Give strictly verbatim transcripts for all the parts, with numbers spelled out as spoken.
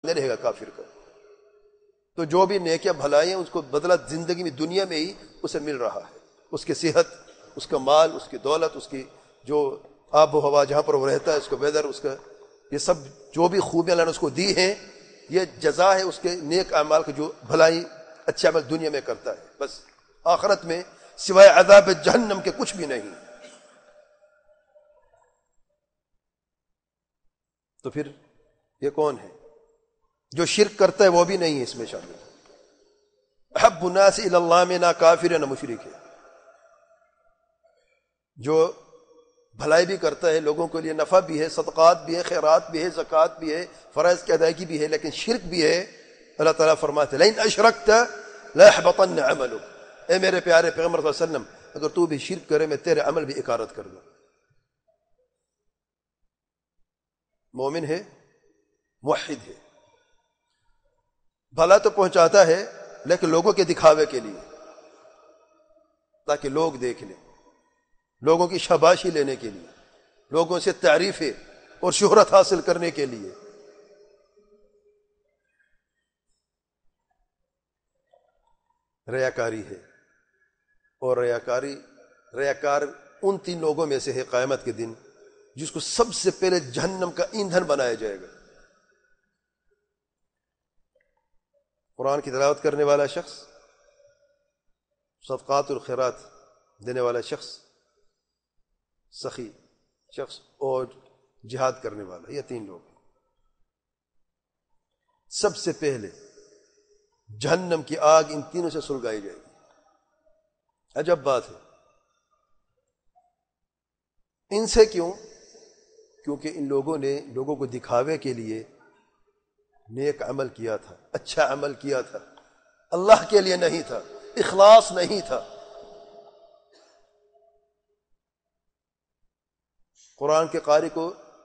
نہیں رہے گا کافر کا۔ تو جو بھی نیکیاں بھلائیں اس کو بدلہ زندگی میں دنیا میں ہی اسے مل رہا ہے، اس کی صحت، اس کا مال، اس کی دولت، اس کی جو آب و ہوا جہاں پر وہ رہتا ہے، اس کا ویدر، اس کا یہ سب جو بھی خوبیاں اللہ نے اس کو دی ہیں، یہ جزا ہے اس کے نیک اعمال کی جو بھلائی اچھے عمل دنیا میں کرتا ہے۔ بس آخرت میں سوائے عذاب جہنم کے کچھ بھی نہیں۔ تو پھر یہ کون ہے جو شرک کرتا ہے؟ وہ بھی نہیں ہے اس میں شامل۔ احب الناس الی اللہ میں نہ کافر ہے نہ مشرک ہے۔ جو بھلائی بھی کرتا ہے، لوگوں کے لیے نفع بھی ہے، صدقات بھی ہے، خیرات بھی ہے، زکوٰۃ بھی ہے، فرائض کی ادائیگی بھی ہے، لیکن شرک بھی ہے، اللہ تعالیٰ فرماتے ہیں لئن اشرکت لَيَحْبَطَنَّ عَمَلُكَ، اے میرے پیارے پیغمبر صلی اللہ علیہ وسلم اگر تو بھی شرک کرے میں تیرے عمل بھی اکارت کر دوں۔ مومن ہے، موحد ہے، بھلا تو پہنچاتا ہے لیکن لوگوں کے دکھاوے کے لیے، تاکہ لوگ دیکھ لیں، لوگوں کی شاباشی لینے کے لیے، لوگوں سے تعریفیں اور شہرت حاصل کرنے کے لیے۔ ریاکاری ہے، اور ریاکاری ریاکار ان تین لوگوں میں سے ہے قیامت کے دن جس کو سب سے پہلے جہنم کا ایندھن بنایا جائے گا۔ قرآن کی تلاوت کرنے والا شخص، صدقات اور خیرات دینے والا شخص، سخی شخص اور جہاد کرنے والا، یہ تین لوگ سب سے پہلے جہنم کی آگ ان تینوں سے سلگائی جائے گی۔ عجب بات ہے، ان سے کیوں؟ کیونکہ ان لوگوں نے لوگوں کو دکھاوے کے لیے نیک عمل کیا تھا، اچھا عمل کیا تھا، اللہ کے لیے نہیں تھا، اخلاص نہیں تھا۔ قرآن کے قاری کو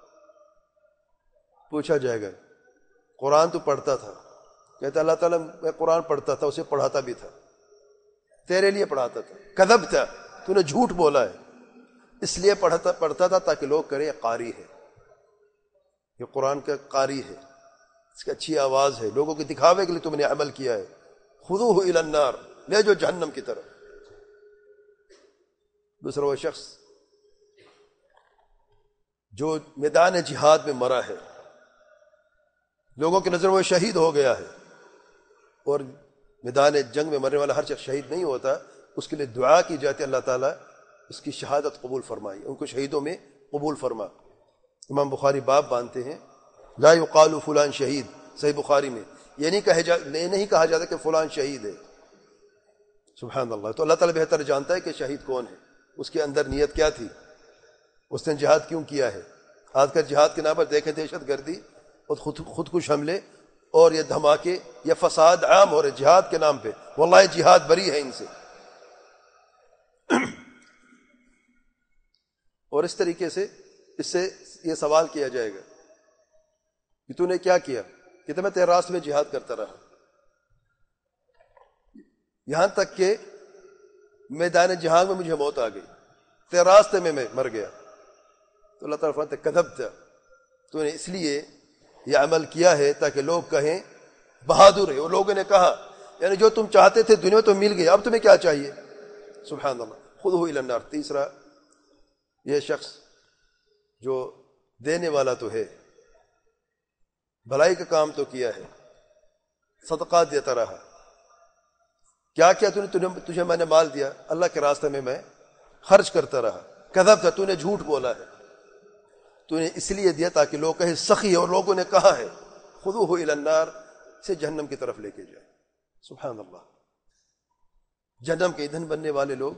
پوچھا جائے گا قرآن تو پڑھتا تھا، کہتا اللہ تعالیٰ میں قرآن پڑھتا تھا، اسے پڑھاتا بھی تھا، تیرے لیے پڑھاتا تھا، کذبت، تو نے جھوٹ بولا ہے، اس لیے پڑھتا پڑھتا تھا تاکہ لوگ کریں قاری ہے، یہ قرآن کا قاری ہے، اس کی اچھی آواز ہے، لوگوں کے دکھاوے کے لیے تم نے عمل کیا ہے، خذوہ الی النار، لے جو جہنم کی طرف۔ دوسرا وہ شخص جو میدان جہاد میں مرا ہے، لوگوں کی نظر وہ شہید ہو گیا ہے، اور میدان جنگ میں مرنے والا ہر شخص شہید نہیں ہوتا، اس کے لیے دعا کی جاتی ہے اللہ تعالیٰ اس کی شہادت قبول فرمائی، ان کو شہیدوں میں قبول فرما۔ امام بخاری باب باندھتے ہیں لا یقال فلان شہید، صحیح بخاری میں یہ نہیں کہا جا یہ نہیں کہا جاتا کہ فلان شہید ہے، سبحان اللہ۔ تو اللہ تعالیٰ بہتر جانتا ہے کہ شہید کون ہے، اس کے اندر نیت کیا تھی، اس نے جہاد کیوں کیا ہے۔ آج کل جہاد کے نام پر دیکھیں دہشت گردی اور خود خودکش حملے اور یہ دھماکے، یہ فساد عام ہو رہے جہاد کے نام پہ، واللہ جہاد بری ہے ان سے۔ اور اس طریقے سے اس سے یہ سوال کیا جائے گا کہ تو نے کیا کیا، کہ میں تیرے راستے میں جہاد کرتا رہا، یہاں تک کہ میدان جہاد میں مجھے موت آ گئی، تیرے راستے میں میں مر گیا۔ تو اللہ تعالیٰ فرماتا ہے کذبت، تو نے اس لیے یہ عمل کیا ہے تاکہ لوگ کہیں بہادر ہے، اور لوگوں نے کہا یعنی جو تم چاہتے تھے دنیا تو مل گئی، اب تمہیں کیا چاہیے، سبحان اللہ۔ خذہ الی النار۔ تیسرا یہ شخص جو دینے والا تو ہے، بھلائی کا کام تو کیا ہے، صدقات دیتا رہا، کیا کیا تو نے تجھے میں نے مال دیا، اللہ کے راستے میں میں خرچ کرتا رہا، کذبت، تو نے جھوٹ بولا ہے، تو نے اس لیے دیا تاکہ لوگ کہیں سخی ہے، اور لوگوں نے کہا ہے خذوہ الی النار، سے جہنم کی طرف لے کے جائے، سبحان اللہ۔ جہنم کے ایندھن بننے والے لوگ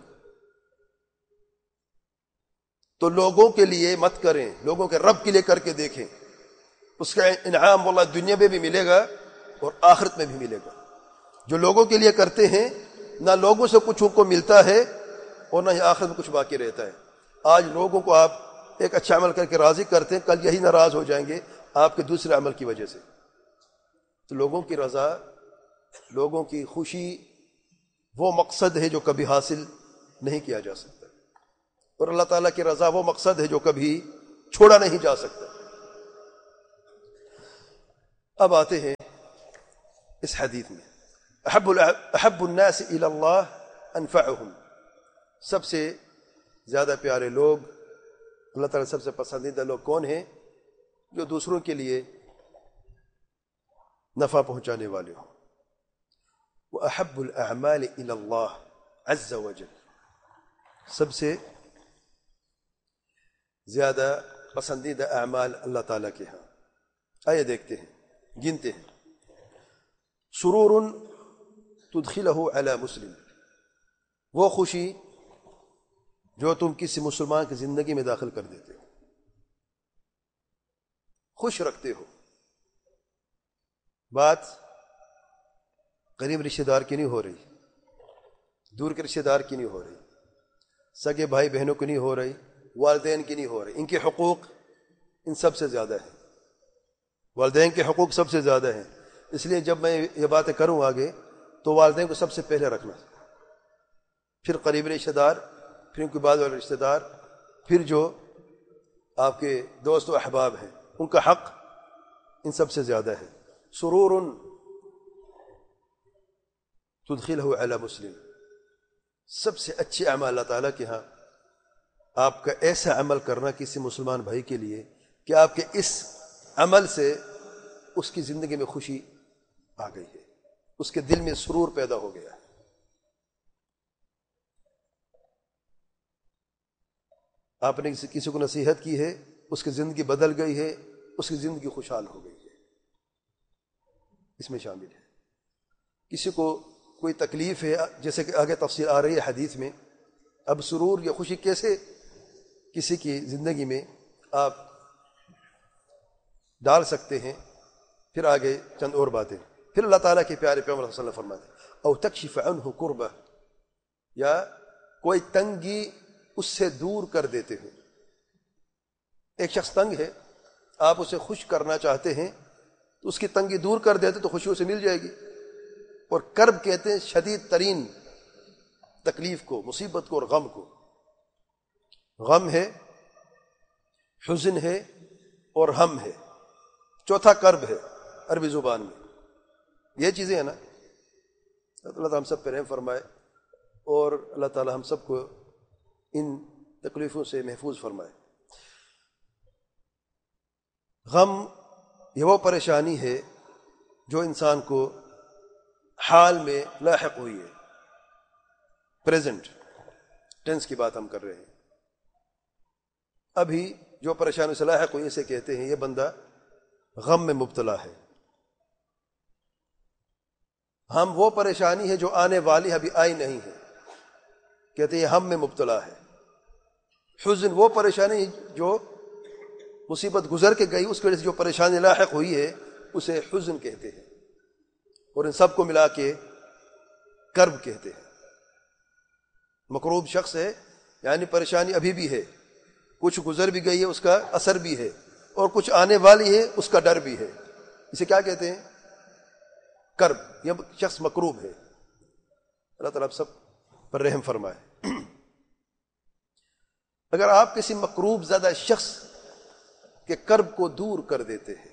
تو لوگوں کے لیے مت کریں، لوگوں کے رب کے لیے کر کے دیکھیں، اس کا انعام واللہ دنیا میں بھی ملے گا اور آخرت میں بھی ملے گا۔ جو لوگوں کے لیے کرتے ہیں نہ لوگوں سے کچھ ان کو ملتا ہے اور نہ ہی آخرت میں کچھ باقی رہتا ہے۔ آج لوگوں کو آپ ایک اچھا عمل کر کے راضی کرتے ہیں، کل یہی ناراض ہو جائیں گے آپ کے دوسرے عمل کی وجہ سے۔ تو لوگوں کی رضا، لوگوں کی خوشی وہ مقصد ہے جو کبھی حاصل نہیں کیا جا سکتا، اور اللہ تعالیٰ کی رضا وہ مقصد ہے جو کبھی چھوڑا نہیں جا سکتا۔ اب آتے ہیں اس حدیث میں، احب احب الناس الی اللہ انفعهم، سب سے زیادہ پیارے لوگ، اللہ تعالیٰ سب سے پسندیدہ لوگ کون ہیں؟ جو دوسروں کے لیے نفع پہنچانے والے ہوں۔ وَأَحَبُّ الْأَعْمَالِ إِلَى اللَّهِ عَزَّ وَجَلَّ، سب سے زیادہ پسندیدہ اعمال اللہ تعالیٰ کے ہاں۔ آئیے دیکھتے ہیں، گنتے ہیں۔ سرور تدخلہ علی مسلم، وہ خوشی جو تم کسی مسلمان کی زندگی میں داخل کر دیتے ہو، خوش رکھتے ہو۔ بات قریب رشتہ دار کی نہیں ہو رہی، دور کے رشتہ دار کی نہیں ہو رہی، سگے بھائی بہنوں کی نہیں ہو رہی، والدین کی نہیں ہو رہی۔ ان کے حقوق ان سب سے زیادہ ہیں، والدین کے حقوق سب سے زیادہ ہیں۔ اس لیے جب میں یہ باتیں کروں آگے تو والدین کو سب سے پہلے رکھنا، پھر قریب رشتہ دار، پھر ان کے بعد والے رشتہ دار، پھر جو آپ کے دوست و احباب ہیں ان کا حق ان سب سے زیادہ ہے۔ سرور تدخلہ علی مسلم، سب سے اچھے اعمال اللہ تعالیٰ کے ہاں آپ کا ایسا عمل کرنا کسی مسلمان بھائی کے لیے کہ آپ کے اس عمل سے اس کی زندگی میں خوشی آ گئی ہے، اس کے دل میں سرور پیدا ہو گیا ہے۔ آپ نے کسی کو نصیحت کی ہے، اس کی زندگی بدل گئی ہے، اس کی زندگی خوشحال ہو گئی ہے، اس میں شامل ہے۔ کسی کو کوئی تکلیف ہے، جیسے کہ آگے تفصیل آ رہی ہے حدیث میں، اب سرور یا خوشی کیسے کسی کی زندگی میں آپ ڈال سکتے ہیں، پھر آگے چند اور باتیں۔ پھر اللہ تعالیٰ کے پیارے پیغمبر صلی اللہ علیہ وسلم فرماتے ہیں او تکشف عنہ کربہ، یا کوئی تنگی اس سے دور کر دیتے ہیں۔ ایک شخص تنگ ہے، آپ اسے خوش کرنا چاہتے ہیں تو اس کی تنگی دور کر دیتے تو خوشی اسے مل جائے گی۔ اور کرب کہتے ہیں شدید ترین تکلیف کو، مصیبت کو اور غم کو۔ غم ہے، حزن ہے اور ہم ہے، چوتھا کرب ہے عربی زبان میں۔ یہ چیزیں ہیں نا، اللہ تعالیٰ ہم سب پہ رحم فرمائے اور اللہ تعالیٰ ہم سب کو ان تکلیفوں سے محفوظ فرمائے۔ غم یہ وہ پریشانی ہے جو انسان کو حال میں لاحق ہوئی ہے، پریزنٹ ٹینس کی بات ہم کر رہے ہیں۔ ابھی جو پریشانی سے لاحق ہوئی اسے کہتے ہیں یہ بندہ غم میں مبتلا ہے۔ ہم وہ پریشانی ہے جو آنے والی ابھی آئی نہیں ہے، کہتے ہیں یہ ہم میں مبتلا ہے۔ حزن وہ پریشانی جو مصیبت گزر کے گئی، اس کی وجہ سے جو پریشانی لاحق ہوئی ہے اسے حزن کہتے ہیں، اور ان سب کو ملا کے کرب کہتے ہیں۔ مکروب شخص ہے یعنی پریشانی ابھی بھی ہے، کچھ گزر بھی گئی ہے اس کا اثر بھی ہے، اور کچھ آنے والی ہے اس کا ڈر بھی ہے، اسے کیا کہتے ہیں؟ کرب۔ یہ شخص مکروب ہے، اللہ تعالیٰ سب پر رحم فرمائے۔ اگر آپ کسی مکروب زدہ شخص کے کرب کو دور کر دیتے ہیں،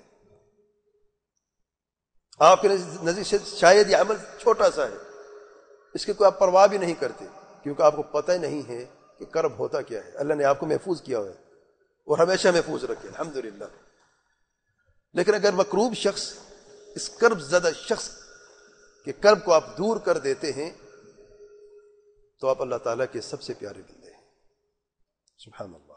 آپ کے نظر سے شاید یہ عمل چھوٹا سا ہے، اس کی کوئی آپ پرواہ بھی نہیں کرتے، کیونکہ آپ کو پتہ نہیں ہے کہ کرب ہوتا کیا ہے۔ اللہ نے آپ کو محفوظ کیا ہوا ہے اور ہمیشہ محفوظ رکھے، الحمدللہ۔ لیکن اگر مکروب شخص اس کرب زدہ شخص کے کرب کو آپ دور کر دیتے ہیں تو آپ اللہ تعالیٰ کے سب سے پیارے بندے ہیں، سبحان اللہ۔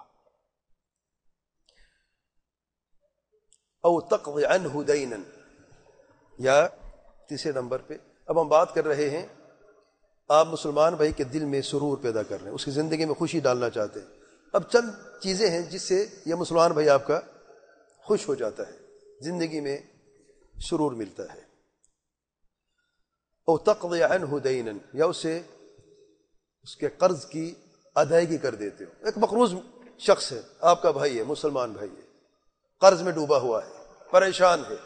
او تقضی عنہ دینا، یا تیسرے نمبر پہ اب ہم بات کر رہے ہیں آپ مسلمان بھائی کے دل میں سرور پیدا کر رہے ہیں، اس کی زندگی میں خوشی ڈالنا چاہتے ہیں۔ اب چند چیزیں ہیں جس سے یہ مسلمان بھائی آپ کا خوش ہو جاتا ہے، زندگی میں سرور ملتا ہے۔ او تقضی عنہ دینا، یا اسے اس کے قرض کی ادائیگی کر دیتے ہو۔ ایک مقروض شخص ہے، آپ کا بھائی ہے، مسلمان بھائی ہے، قرض میں ڈوبا ہوا ہے، پریشان ہے،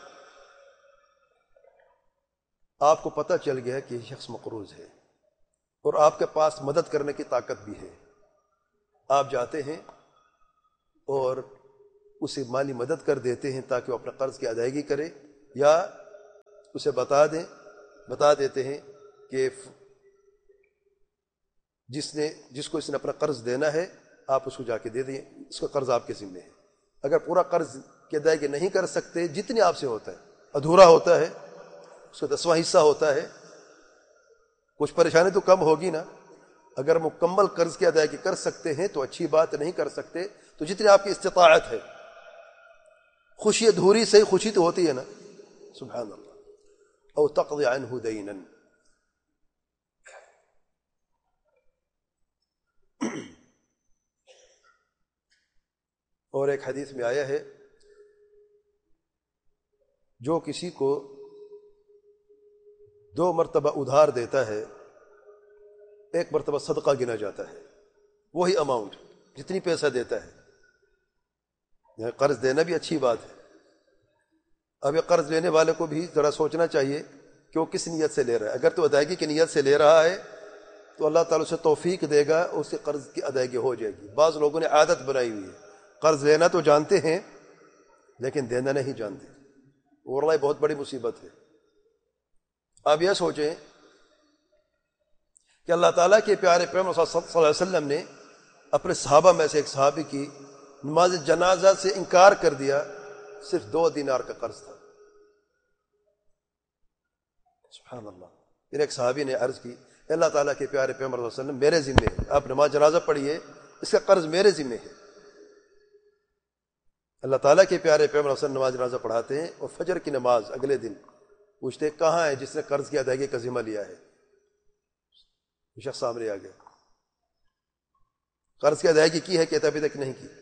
آپ کو پتہ چل گیا کہ یہ شخص مقروض ہے اور آپ کے پاس مدد کرنے کی طاقت بھی ہے، آپ جاتے ہیں اور اسے مالی مدد کر دیتے ہیں تاکہ وہ اپنے قرض کی ادائیگی کرے یا اسے بتا دیں بتا دیتے ہیں کہ جس نے جس کو اس نے اپنا قرض دینا ہے آپ اس کو جا کے دے دیں، اس کا قرض آپ کے ذمے ہے۔ اگر پورا قرض کی ادائیگی نہیں کر سکتے، جتنے آپ سے ہوتا ہے، ادھورا ہوتا ہے، اس کا دسواں حصہ ہوتا ہے، کچھ پریشانی تو کم ہوگی نا۔ اگر مکمل قرض کی ادائیگی کر سکتے ہیں تو اچھی بات، نہیں کر سکتے تو جتنی آپ کی استطاعت ہے، خوشی ادھوری سے خوشی تو ہوتی ہے نا، سبحان اللہ۔ او تقضی عنہ دینا، اور ایک حدیث میں آیا ہے جو کسی کو دو مرتبہ ادھار دیتا ہے، ایک مرتبہ صدقہ گنا جاتا ہے، وہی اماؤنٹ جتنی پیسہ دیتا ہے۔ یہاں قرض دینا بھی اچھی بات ہے۔ اب یہ قرض لینے والے کو بھی ذرا سوچنا چاہیے کہ وہ کس نیت سے لے رہا ہے۔ اگر تو ادائیگی کی نیت سے لے رہا ہے تو اللہ تعالیٰ اسے توفیق دے گا، اس سے قرض کی ادائیگی ہو جائے گی۔ بعض لوگوں نے عادت بنائی ہوئی ہے، قرض لینا تو جانتے ہیں لیکن دینا نہیں جانتے، واللہ بہت بڑی مصیبت ہے۔ آپ یہ سوچیں کہ اللہ تعالیٰ کے پیارے پیغمبر صلی اللہ علیہ وسلم نے اپنے صحابہ میں سے ایک صحابی کی نماز جنازہ سے انکار کر دیا، صرف دو دینار کا قرض تھا، سبحان اللہ۔ پھر ایک صحابی نے عرض کی، اللہ تعالیٰ کے پیارے پیغمبر صلی اللہ علیہ وسلم میرے ذمے ہے، آپ نماز جنازہ پڑھیے، اس کا قرض میرے ذمے ہے۔ اللہ تعالیٰ کے پیارے پیغمبر صلی اللہ علیہ وسلم نماز جنازہ پڑھاتے ہیں، اور فجر کی نماز اگلے دن پوچھتے کہاں ہے جس نے قرض کی ادائیگی کا ذمہ لیا ہے؟ شخص سامنے آ گیا، قرض کی ادائیگی کی ہے؟ کہتا ابھی تک نہیں کی۔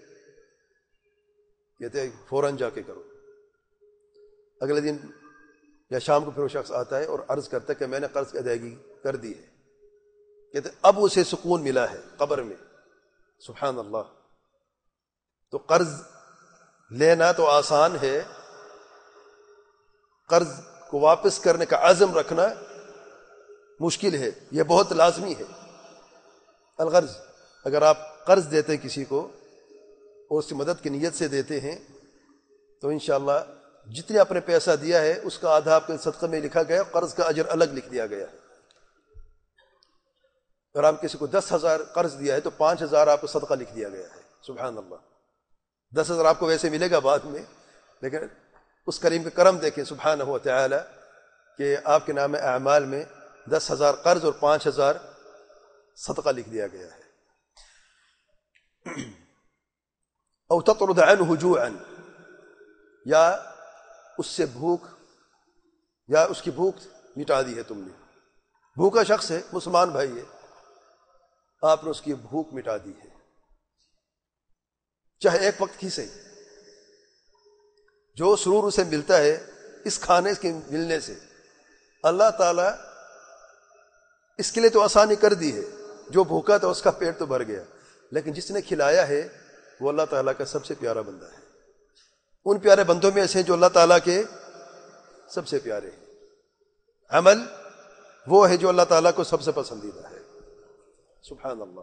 کہتے فوراً جا کے کرو۔ اگلے دن یا شام کو پھر وہ شخص آتا ہے اور عرض کرتا ہے کہ میں نے قرض کی ادائیگی کر دی ہے۔ کہتے اب اسے سکون ملا ہے قبر میں، سبحان اللہ۔ تو قرض لینا تو آسان ہے، قرض کو واپس کرنے کا عزم رکھنا مشکل ہے، یہ بہت لازمی ہے۔ الغرض، اگر آپ قرض دیتے ہیں کسی کو اور اس کی مدد کی نیت سے دیتے ہیں تو انشاءاللہ جتنے آپ نے پیسہ دیا ہے اس کا آدھا آپ کے صدقہ میں لکھا گیا، قرض کا اجر الگ لکھ دیا گیا ہے۔ اگر آپ کسی کو دس ہزار قرض دیا ہے تو پانچ ہزار آپ کو صدقہ لکھ دیا گیا ہے، سبحان اللہ۔ دس ہزار آپ کو ویسے ملے گا بعد میں، لیکن اس کریم کا کرم دیکھیں سبحانہ و تعالی کہ آپ کے نام اعمال میں دس ہزار قرض اور پانچ ہزار صدقہ لکھ دیا گیا ہے۔ او تطرد عنہ جوعا، یا اس سے بھوک یا اس کی بھوک مٹا دی ہے تم نے۔ بھوکا شخص ہے، مسلمان بھائی ہے، آپ نے اس کی بھوک مٹا دی ہے، چاہے ایک وقت کی صحیح۔ جو سرور اسے ملتا ہے اس کھانے کے ملنے سے، اللہ تعالیٰ اس کے لیے تو آسانی کر دی ہے۔ جو بھوکا تھا اس کا پیٹ تو بھر گیا، لیکن جس نے کھلایا ہے وہ اللہ تعالیٰ کا سب سے پیارا بندہ ہے۔ ان پیارے بندوں میں ایسے ہیں جو اللہ تعالیٰ کے سب سے پیارے ہیں۔ عمل وہ ہے جو اللہ تعالیٰ کو سب سے پسندیدہ ہے، سبحان اللہ۔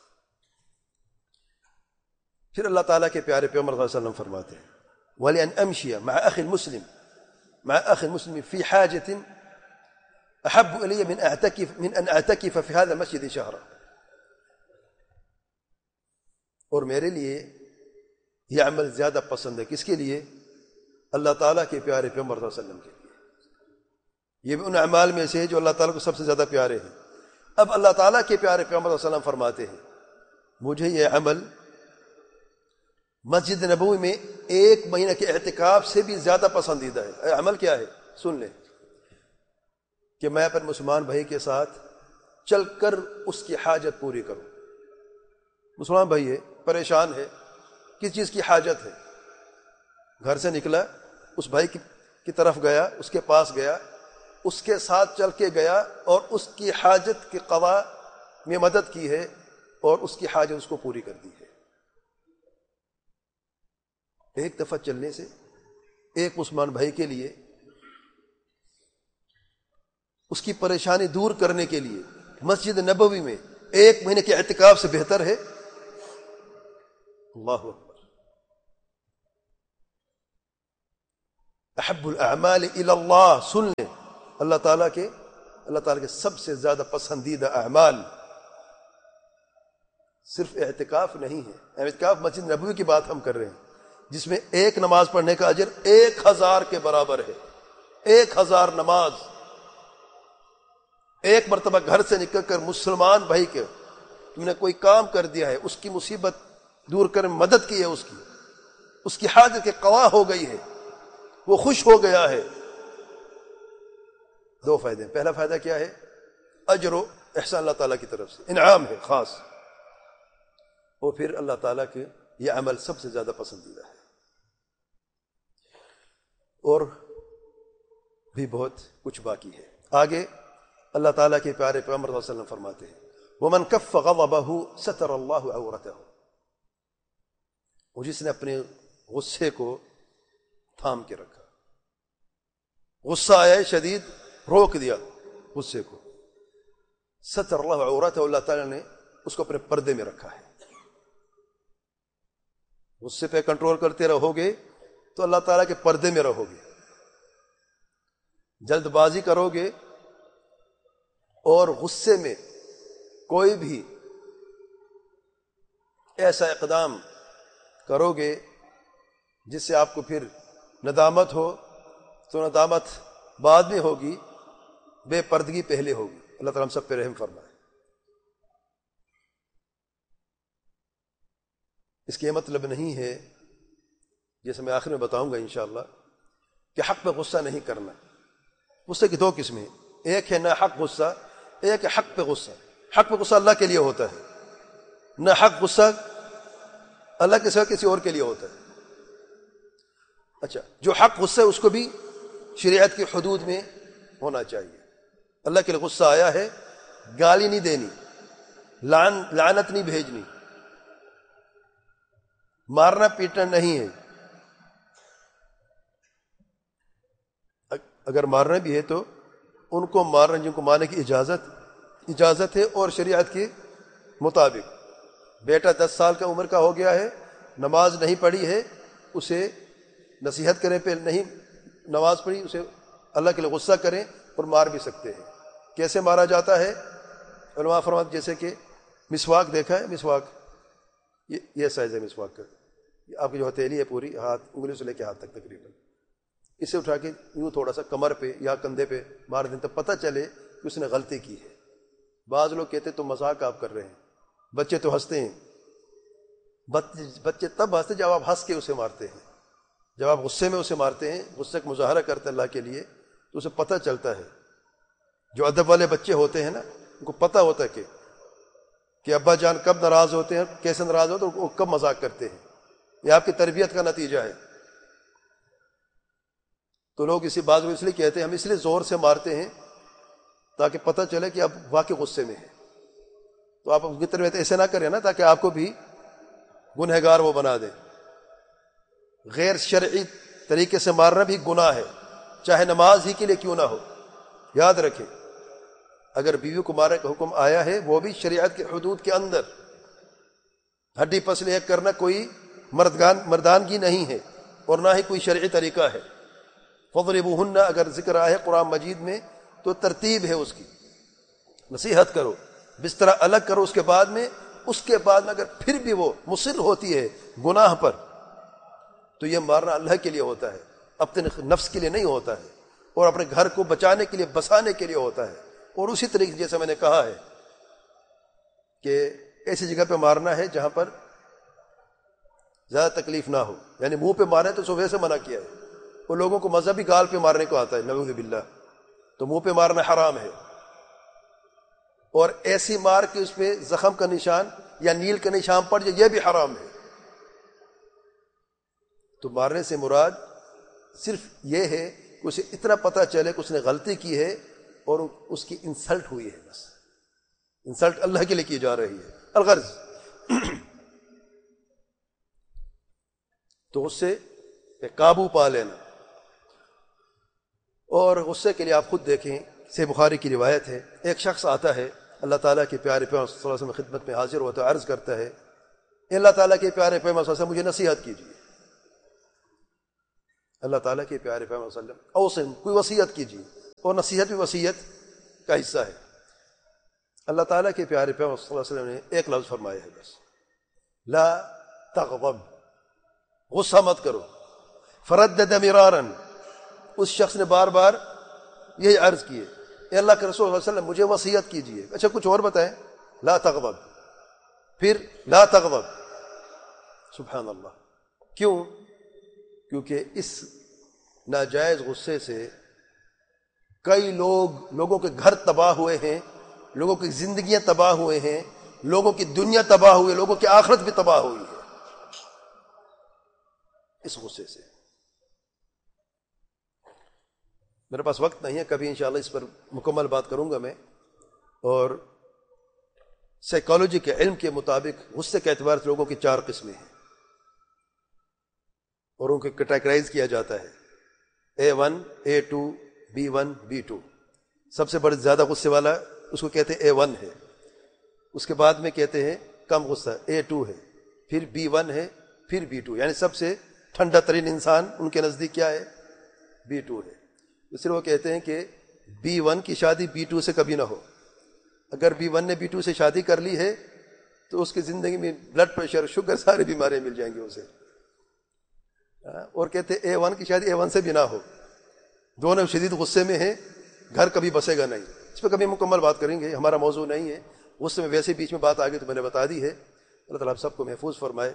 پھر اللہ تعالیٰ کے پیارے پیغمبر صلی اللہ علیہ وسلم فرماتے ہیں وَلِأَنْ أَمْشِيَ مَعَ أَخٍ مُسْلِمٍ مَعَ أَخٍ مُسْلِمٍ فِي حَاجَةٍ أَحَبُّ إِلَيَّ مِنْ أَعْتَكِفَ مِنْ أَنْ أَعْتَكِفَ فِي هَذَا الْمَسْجِدِ شَهْرًا، اور میرے لیے یہ عمل زیادہ پسند ہے۔ کس کے لیے؟ اللہ تعالیٰ کے پیارے پیغمبر صلی اللہ علیہ وسلم کے لیے۔ یہ بھی ان اعمال میں سے ہے جو اللہ تعالیٰ کو سب سے زیادہ پیارے ہیں۔ اب اللہ تعالیٰ کے پیارے پیغمبر صلی اللہ علیہ وسلم فرماتے ہیں مجھے یہ عمل مسجد نبوی میں ایک مہینہ کے اعتکاف سے بھی زیادہ پسندیدہ ہے۔ عمل کیا ہے؟ سن لیں کہ میں اپنے مسلمان بھائی کے ساتھ چل کر اس کی حاجت پوری کروں۔ مسلمان بھائی ہے، پریشان ہے، کس چیز کی حاجت ہے، گھر سے نکلا، اس بھائی کی طرف گیا، اس کے پاس گیا، اس کے ساتھ چل کے گیا اور اس کی حاجت کے قضاء میں مدد کی ہے اور اس کی حاجت اس کو پوری کر دی ہے۔ ایک دفعہ چلنے سے ایک مسلمان بھائی کے لیے اس کی پریشانی دور کرنے کے لیے مسجد نبوی میں ایک مہینے کے اعتکاف سے بہتر ہے؟ اللہ اکبر۔ احب الاعمال الی اللہ، سن لیں، اللہ تعالیٰ کے اللہ تعالیٰ کے سب سے زیادہ پسندیدہ اعمال صرف اعتکاف نہیں ہے۔ اعتکاف مسجد نبوی کی بات ہم کر رہے ہیں، جس میں ایک نماز پڑھنے کا اجر ایک ہزار کے برابر ہے۔ ایک ہزار نماز، ایک مرتبہ گھر سے نکل کر مسلمان بھائی کے تم نے کوئی کام کر دیا ہے، اس کی مصیبت دور کر مدد کی ہے، اس کی اس کی حاجت کے قوا ہو گئی ہے، وہ خوش ہو گیا ہے۔ دو فائدے، پہلا فائدہ کیا ہے؟ اجر و احسان اللہ تعالیٰ کی طرف سے، انعام ہے خاص، اور پھر اللہ تعالیٰ کے یہ عمل سب سے زیادہ پسندیدہ ہے۔ اور بھی بہت کچھ باقی ہے۔ آگے اللہ تعالیٰ کے پیارے پیغمبر صلی اللہ علیہ وسلم فرماتے ہیں وَمَنْ كَفَّ غَضَبَهُ سَتَرَ اللَّهُ عَوْرَتَهُ، وہ جس نے اپنے غصے کو تھام کے رکھا، غصہ آیا شدید، روک دیا غصے کو، ستر اللہ عورتہ، اللہ تعالیٰ نے اس کو اپنے پردے میں رکھا ہے۔ غصے پہ کنٹرول کرتے رہو گے تو اللہ تعالیٰ کے پردے میں رہو گے، جلد بازی کرو گے اور غصے میں کوئی بھی ایسا اقدام کرو گے جس سے آپ کو پھر ندامت ہو، تو ندامت بعد میں ہوگی، بے پردگی پہلے ہوگی۔ اللہ تعالیٰ ہم سب پہ رحم فرمائے۔ اس کا یہ مطلب نہیں ہے، جیسے میں آخر میں بتاؤں گا انشاءاللہ، کہ حق پہ غصہ نہیں کرنا۔ غصے کی دو قسمیں ہیں، ایک ہے نہ حق غصہ، ایک ہے حق پہ غصہ۔ حق پہ غصہ اللہ کے لیے ہوتا ہے، نہ حق غصہ اللہ کے سوا کسی اور کے لیے ہوتا ہے۔ اچھا، جو حق غصہ ہے اس کو بھی شریعت کی حدود میں ہونا چاہیے۔ اللہ کے لیے غصہ آیا ہے، گالی نہیں دینی، لعن لعنت نہیں بھیجنی، مارنا پیٹنا نہیں ہے۔ اگر مارنا بھی ہے تو ان کو مارنا جن کو مارنے کی اجازت اجازت ہے اور شریعت کے مطابق۔ بیٹا دس سال کا عمر کا ہو گیا ہے، نماز نہیں پڑھی ہے، اسے نصیحت کریں، پہ نہیں نماز پڑھی، اسے اللہ کے لیے غصہ کریں اور مار بھی سکتے ہیں۔ کیسے مارا جاتا ہے؟ علماء فرماتے جیسے کہ مسواک دیکھا ہے، مسواک یہ یہ سائز ہے مسواک کا، آپ کی جو ہتھیلی ہے پوری ہاتھ انگلی سے لے کے ہاتھ تک تقریباً، اسے اٹھا کے یوں تھوڑا سا کمر پہ یا کندھے پہ مار دیں تو پتہ چلے کہ اس نے غلطی کی ہے۔ بعض لوگ کہتے تو مذاق آپ کر رہے ہیں، بچے تو ہنستے ہیں، بچے تب ہنستے جب آپ ہنس کے اسے مارتے ہیں، جب آپ غصے میں اسے مارتے ہیں، غصے کا مظاہرہ کرتے ہیں اللہ کے لیے، تو اسے پتہ چلتا ہے۔ جو ادب والے بچے ہوتے ہیں نا، ان کو پتہ ہوتا ہے کہ کہ ابا جان کب ناراض ہوتے ہیں، کیسے ناراض ہوتے ہیں، وہ کب مذاق کرتے ہیں۔ یہ آپ کی تربیت کا نتیجہ ہے۔ تو لوگ اسی بات کو اس لیے کہتے ہیں، ہم اس لیے زور سے مارتے ہیں تاکہ پتہ چلے کہ اب واقعی غصے میں ہے۔ تو آپ ان کی تربیت ایسے نہ کریں نا تاکہ آپ کو بھی گنہگار وہ بنا دیں۔ غیر شرعی طریقے سے مارنا بھی گناہ ہے، چاہے نماز ہی کے لیے کیوں نہ ہو۔ یاد رکھیں، اگر بیوی کو مارنے کا حکم آیا ہے وہ بھی شریعت کے حدود کے اندر، ہڈی پسلی ایک کرنا کوئی مردگان مردانگی نہیں ہے اور نہ ہی کوئی شرعی طریقہ ہے۔ فضربوہن اگر ذکر آیا ہے قرآن مجید میں تو ترتیب ہے اس کی، نصیحت کرو، بستر الگ کرو، اس کے بعد میں اس کے بعد میں اگر پھر بھی وہ مصر ہوتی ہے گناہ پر تو یہ مارنا اللہ کے لیے ہوتا ہے، اپنے نفس کے لیے نہیں ہوتا ہے، اور اپنے گھر کو بچانے کے لیے بسانے کے لیے ہوتا ہے۔ اور اسی طریقے جیسے میں نے کہا ہے کہ ایسی جگہ پہ مارنا ہے جہاں پر زیادہ تکلیف نہ ہو، یعنی منہ پہ مارے تو صبح سے منع کیا ہے۔ وہ لوگوں کو مذہبی گال پہ مارنے کو آتا ہے، نعوذ باللہ، تو منہ پہ مارنا حرام ہے۔ اور ایسی مار کے اس پہ زخم کا نشان یا نیل کا نشان پڑ جائے، یہ بھی حرام ہے۔ تو مارنے سے مراد صرف یہ ہے کہ اسے اتنا پتہ چلے کہ اس نے غلطی کی ہے اور اس کی انسلٹ ہوئی ہے، بس انسلٹ اللہ کے لیے کی جا رہی ہے۔ الغرض تو غصے پہ قابو پا لینا، اور غصے کے لیے آپ خود دیکھیں، صحیح بخاری کی روایت ہے، ایک شخص آتا ہے اللہ تعالیٰ کے پیارے پیغمبر صلی اللہ علیہ وسلم کی خدمت میں حاضر ہوتا ہے، عرض کرتا ہے اللہ تعالیٰ کے پیارے پیغمبر صلی اللہ علیہ وسلم مجھے نصیحت کیجیے۔ اللہ تعالیٰ کے پیارے پیغمبر صلی اللہ علیہ وسلم اوصم، کوئی وصیت کیجیے، اور نصیحت بھی وصیت کا حصہ ہے۔ اللہ تعالیٰ کے پیارے پیغمبر صلی اللہ علیہ وسلم نے ایک لفظ فرمایا ہے بس، لا تغضب، غصہ مت کرو۔ فردد مرارا، اس شخص نے بار بار یہی عرض کیے، اے اللہ کے رسول صلی اللہ علیہ وسلم مجھے وصیت کیجیے۔ اچھا کچھ اور بتائیں، لا تغضب، پھر لا تغضب، سبحان اللہ۔ کیوں؟ کیونکہ اس ناجائز غصے سے کئی لوگ لوگوں کے گھر تباہ ہوئے ہیں، لوگوں کی زندگیاں تباہ ہوئے ہیں، لوگوں کی دنیا تباہ ہوئی، لوگوں کی آخرت بھی تباہ ہوئی ہے اس غصے سے۔ میرے پاس وقت نہیں ہے، کبھی انشاءاللہ اس پر مکمل بات کروں گا میں۔ اور سائیکالوجی کے علم کے مطابق غصے کے اعتبار سے لوگوں کی چار قسمیں ہیں، اور ان کو کیٹیگرائز کیا جاتا ہے، اے one, a to, be one, be to. سب سے بڑے زیادہ غصے والا اس کو کہتے ہیں اے ون ہے، اس کے بعد میں کہتے ہیں کم غصہ اے ٹو ہے، پھر بی ون ہے، پھر بی ٹو، یعنی سب سے ٹھنڈا ترین انسان ان کے نزدیک کیا ہے؟ بی ٹو ہے۔ اس لیے وہ کہتے ہیں کہ بی ون کی شادی بی ٹو سے کبھی نہ ہو۔ اگر بی ون نے بی ٹو سے شادی کر لی ہے تو اس کی زندگی میں بلڈ پریشر، شوگر، ساری بیماریاں مل جائیں گی اسے۔ اور کہتے ہیں اے ون کی شادی اے ون سے بھی نہ ہو، دونوں شدید غصے میں ہیں، گھر کبھی بسے گا نہیں۔ اس پہ کبھی مکمل بات کریں گے، ہمارا موضوع نہیں ہے۔ غصے میں ویسے بیچ میں بات آ گئی تو میں نے بتا دی ہے۔ اللہ تعالیٰ آپ سب کو محفوظ فرمائے۔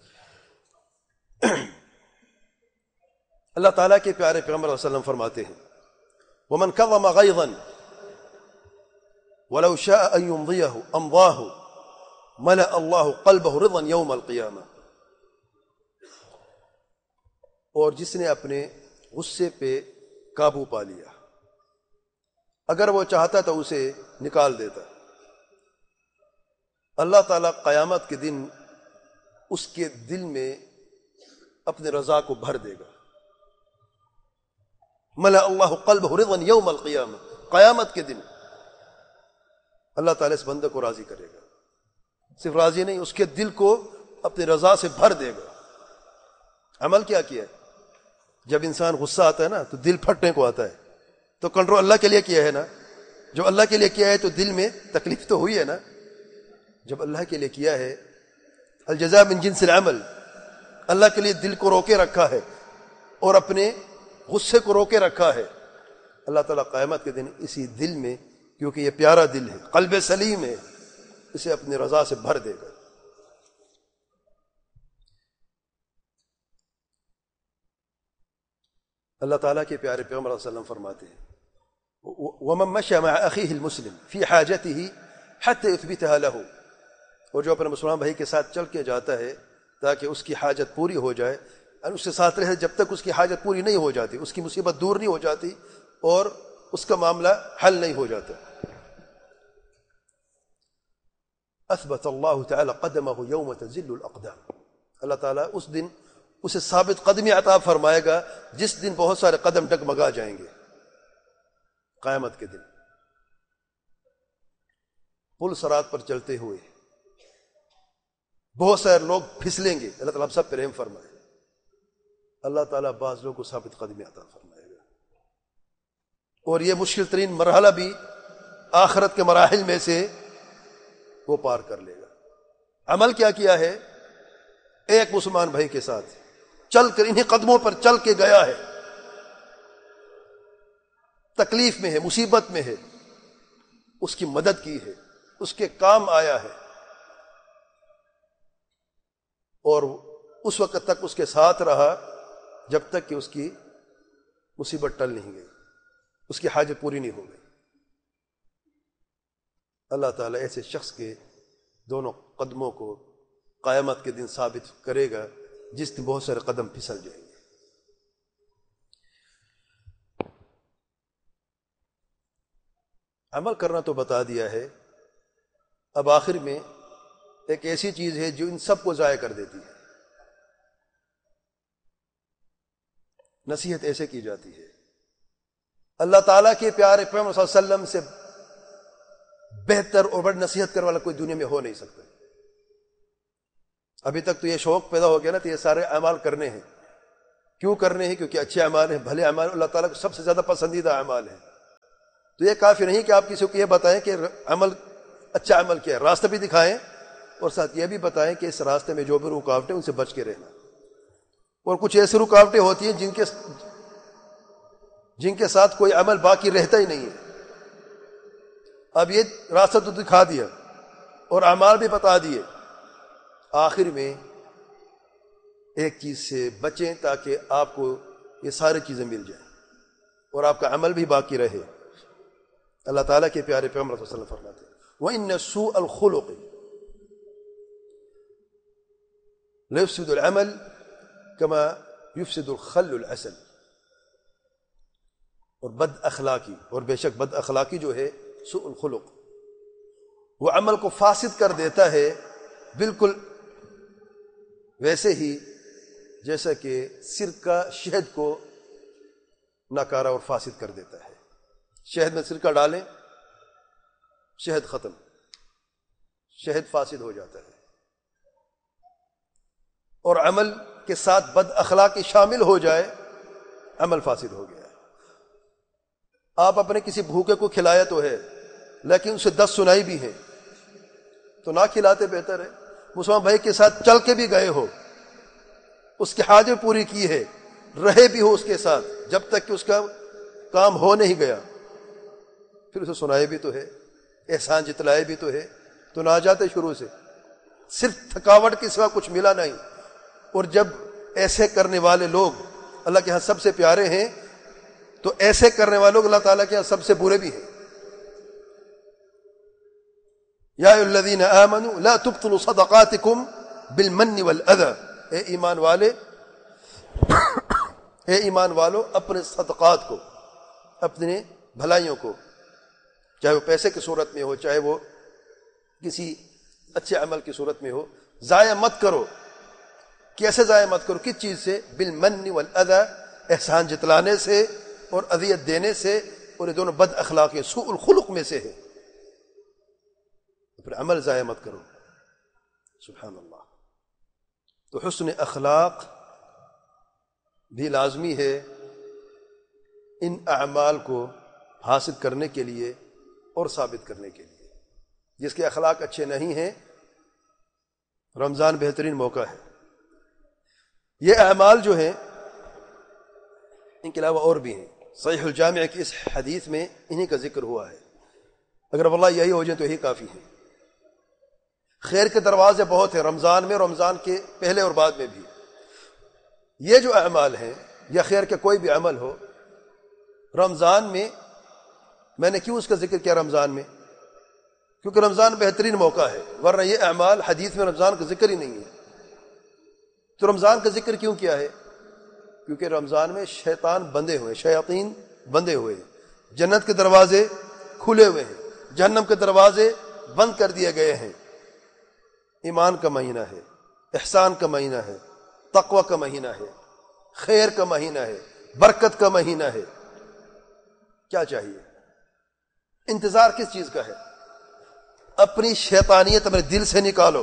اللہ تعالیٰ کے پیارے پیغمبر صلی اللہ علیہ وسلم فرماتے ہیں، وَمَنْ كَظَمَ غَيْظًا وَلَوْ شَاءَ أَن يُمْضِيَهُ أَمْضَاهُ مَلَأَ اللَّهُ قَلْبَهُ رِضًا يَوْمَ الْقِيَامَةِ۔ اور جس نے اپنے غصے پہ قابو پا لیا، اگر وہ چاہتا تو اسے نکال دیتا، اللہ تعالیٰ قیامت کے دن اس کے دل میں اپنے رضا کو بھر دے گا۔ ملأ اللہ قلبہ رضا یوم القیامہ، قیامت کے دن اللہ تعالیٰ اس بندے کو راضی کرے گا۔ صرف راضی نہیں، اس کے دل کو اپنی رضا سے بھر دے گا۔ عمل کیا کیا ہے؟ جب انسان غصہ آتا ہے نا تو دل پھٹنے کو آتا ہے، تو کنٹرول اللہ کے لیے کیا ہے نا؟ جو اللہ کے لیے کیا ہے تو دل میں تکلیف تو ہوئی ہے نا۔ جب اللہ کے لیے کیا ہے، الجزاء من جنس العمل، اللہ کے لیے دل کو روکے رکھا ہے اور اپنے غصے کو روکے رکھا ہے، اللہ تعالیٰ قیامت کے دن اسی دل میں، کیونکہ یہ پیارا دل ہے، قلب سلیم ہے، اسے اپنی رضا سے بھر دے گا۔ اللہ تعالیٰ کے پیارے پیغمبر صلی اللہ علیہ وسلم فرماتے ہیں، وَمَن مَشَى مَعَ أَخِيهِ الْمُسْلِمِ فِي حَاجَتِهِ حَتَّى يُثْبِتَهَا لَهُ، اور جو اپنے مسلمان بھائی کے ساتھ چل کے جاتا ہے تاکہ اس کی حاجت پوری ہو جائے، اور اس کے ساتھ رہے جب تک اس کی حاجت پوری نہیں ہو جاتی، اس کی مصیبت دور نہیں ہو جاتی اور اس کا معاملہ حل نہیں ہو جاتا۔ اثبت اللہ تعالی قدمہ یوم تزل الاقدام، اللہ تعالیٰ اس دن اسے ثابت قدمی عطا فرمائے گا جس دن بہت سارے قدم ڈگمگا جائیں گے۔ قیامت کے دن پل صراط پر چلتے ہوئے بہت سارے لوگ پھسلیں گے، اللہ تعالیٰ سب پر رحم فرمائے۔ اللہ تعالیٰ بعض لوگوں کو ثابت قدمی عطا فرمائے گا، اور یہ مشکل ترین مرحلہ بھی آخرت کے مراحل میں سے وہ پار کر لے گا۔ عمل کیا کیا ہے؟ ایک مسلمان بھائی کے ساتھ چل کر انہیں قدموں پر چل کے گیا ہے، تکلیف میں ہے، مصیبت میں ہے، اس کی مدد کی ہے، اس کے کام آیا ہے، اور اس وقت تک اس کے ساتھ رہا جب تک کہ اس کی مصیبت ٹل نہیں گئی، اس کی حاجت پوری نہیں ہو گئی۔ اللہ تعالیٰ ایسے شخص کے دونوں قدموں کو قیامت کے دن ثابت کرے گا جس دن بہت سارے قدم پھسل جائیں گے۔ عمل کرنا تو بتا دیا ہے، اب آخر میں ایک ایسی چیز ہے جو ان سب کو ضائع کر دیتی ہے۔ نصیحت ایسے کی جاتی ہے، اللہ تعالیٰ کے پیارے پیغمبر صلی اللہ علیہ وسلم سے بہتر اور بڑی نصیحت کرنے والا کوئی دنیا میں ہو نہیں سکتا۔ ابھی تک تو یہ شوق پیدا ہو گیا نا تو یہ سارے اعمال کرنے ہیں، کیوں کرنے ہیں؟ کیونکہ اچھے اعمال ہیں، بھلے اعمال اللہ تعالیٰ کو سب سے زیادہ پسندیدہ اعمال ہیں. تو یہ کافی نہیں کہ آپ کسی کو یہ بتائیں کہ عمل اچھا عمل کیا ہے، راستہ بھی دکھائیں اور ساتھ یہ بھی بتائیں کہ اس راستے میں جو بھی رکاوٹیں ان سے بچ کے رہنا. اور کچھ ایسی رکاوٹیں ہوتی ہیں جن کے جن کے ساتھ کوئی عمل باقی رہتا ہی نہیں ہے. اب یہ راستہ تو دکھا دیا اور اعمال بھی بتا دیے، آخر میں ایک چیز سے بچیں تاکہ آپ کو یہ ساری چیزیں مل جائیں اور آپ کا عمل بھی باقی رہے. اللہ تعالیٰ کے پیارے پیغمبر صلی اللہ علیہ وسلم فرماتے ہیں وَإِنَّ سُوءَ الْخُلُقِ لَيُفْسِدُ الْعَمَلَ كَمَا يُفْسِدُ الْخَلُّ الْعَسَلَ. اور بد اخلاقی، اور بے شک بد اخلاقی جو ہے سوء الخلق، وہ عمل کو فاسد کر دیتا ہے بالکل ویسے ہی جیسا کہ سرکہ شہد کو ناکارہ اور فاسد کر دیتا ہے. شہد میں سرکہ ڈالیں، شہد ختم، شہد فاسد ہو جاتا ہے. اور عمل کے ساتھ بد اخلاقی شامل ہو جائے، عمل فاسد ہو گیا. آپ اپنے کسی بھوکے کو کھلایا تو ہے لیکن اسے دس سنائی بھی ہے تو نہ کھلاتے بہتر ہے. مسلمان بھائی کے ساتھ چل کے بھی گئے ہو، اس کی حاجت پوری کی ہے، رہے بھی ہو اس کے ساتھ جب تک کہ اس کا کام ہو نہیں گیا، پھر اسے سنائے بھی تو ہے، احسان جتلائے بھی تو ہے، تو نہ جاتے شروع سے، صرف تھکاوٹ کے سوا کچھ ملا نہیں. اور جب ایسے کرنے والے لوگ اللہ کے ہاں سب سے پیارے ہیں تو ایسے کرنے والوں اللہ تعالیٰ کے ہاں سب سے برے بھی ہیں. یا ایھا الذین آمنوا لا تبطلوا صدقاتکم بالمن والاذى. اے ایمان والے اے ایمان والو اپنے صدقات کو، اپنے بھلائیوں کو، چاہے وہ پیسے کی صورت میں ہو، چاہے وہ کسی اچھے عمل کی صورت میں ہو، ضائع مت کرو. کیسے ضائع مت کرو؟ کس چیز سے؟ بالمن والاذى، احسان جتلانے سے اور اذیت دینے سے. اور یہ دونوں بد اخلاقی سوء الخلق میں سے ہے. پھر عمل ضائع مت کرو. سبحان اللہ. تو حسن اخلاق بھی لازمی ہے ان اعمال کو حاصل کرنے کے لیے اور ثابت کرنے کے لیے. جس کے اخلاق اچھے نہیں ہیں، رمضان بہترین موقع ہے. یہ اعمال جو ہیں ان کے علاوہ اور بھی ہیں. صحیح الجامع کی اس حدیث میں انہی کا ذکر ہوا ہے. اگر واللہ یہی ہو جائے تو یہی کافی ہے. خیر کے دروازے بہت ہیں رمضان میں، رمضان کے پہلے اور بعد میں بھی. یہ جو اعمال ہیں یا خیر کے کوئی بھی عمل ہو، رمضان میں میں نے کیوں اس کا ذکر کیا رمضان میں؟ کیونکہ رمضان بہترین موقع ہے، ورنہ یہ اعمال حدیث میں رمضان کا ذکر ہی نہیں ہے. تو رمضان کا ذکر کیوں کیا ہے؟ کیونکہ رمضان میں شیطان بندے ہوئے، شیاطین بندے ہوئے، جنت کے دروازے کھلے ہوئے ہیں، جہنم کے دروازے بند کر دیے گئے ہیں. ایمان کا مہینہ ہے، احسان کا مہینہ ہے، تقوی کا مہینہ ہے، خیر کا مہینہ ہے، برکت کا مہینہ ہے. کیا چاہیے؟ انتظار کس چیز کا ہے؟ اپنی شیطانیت اپنے دل سے نکالو،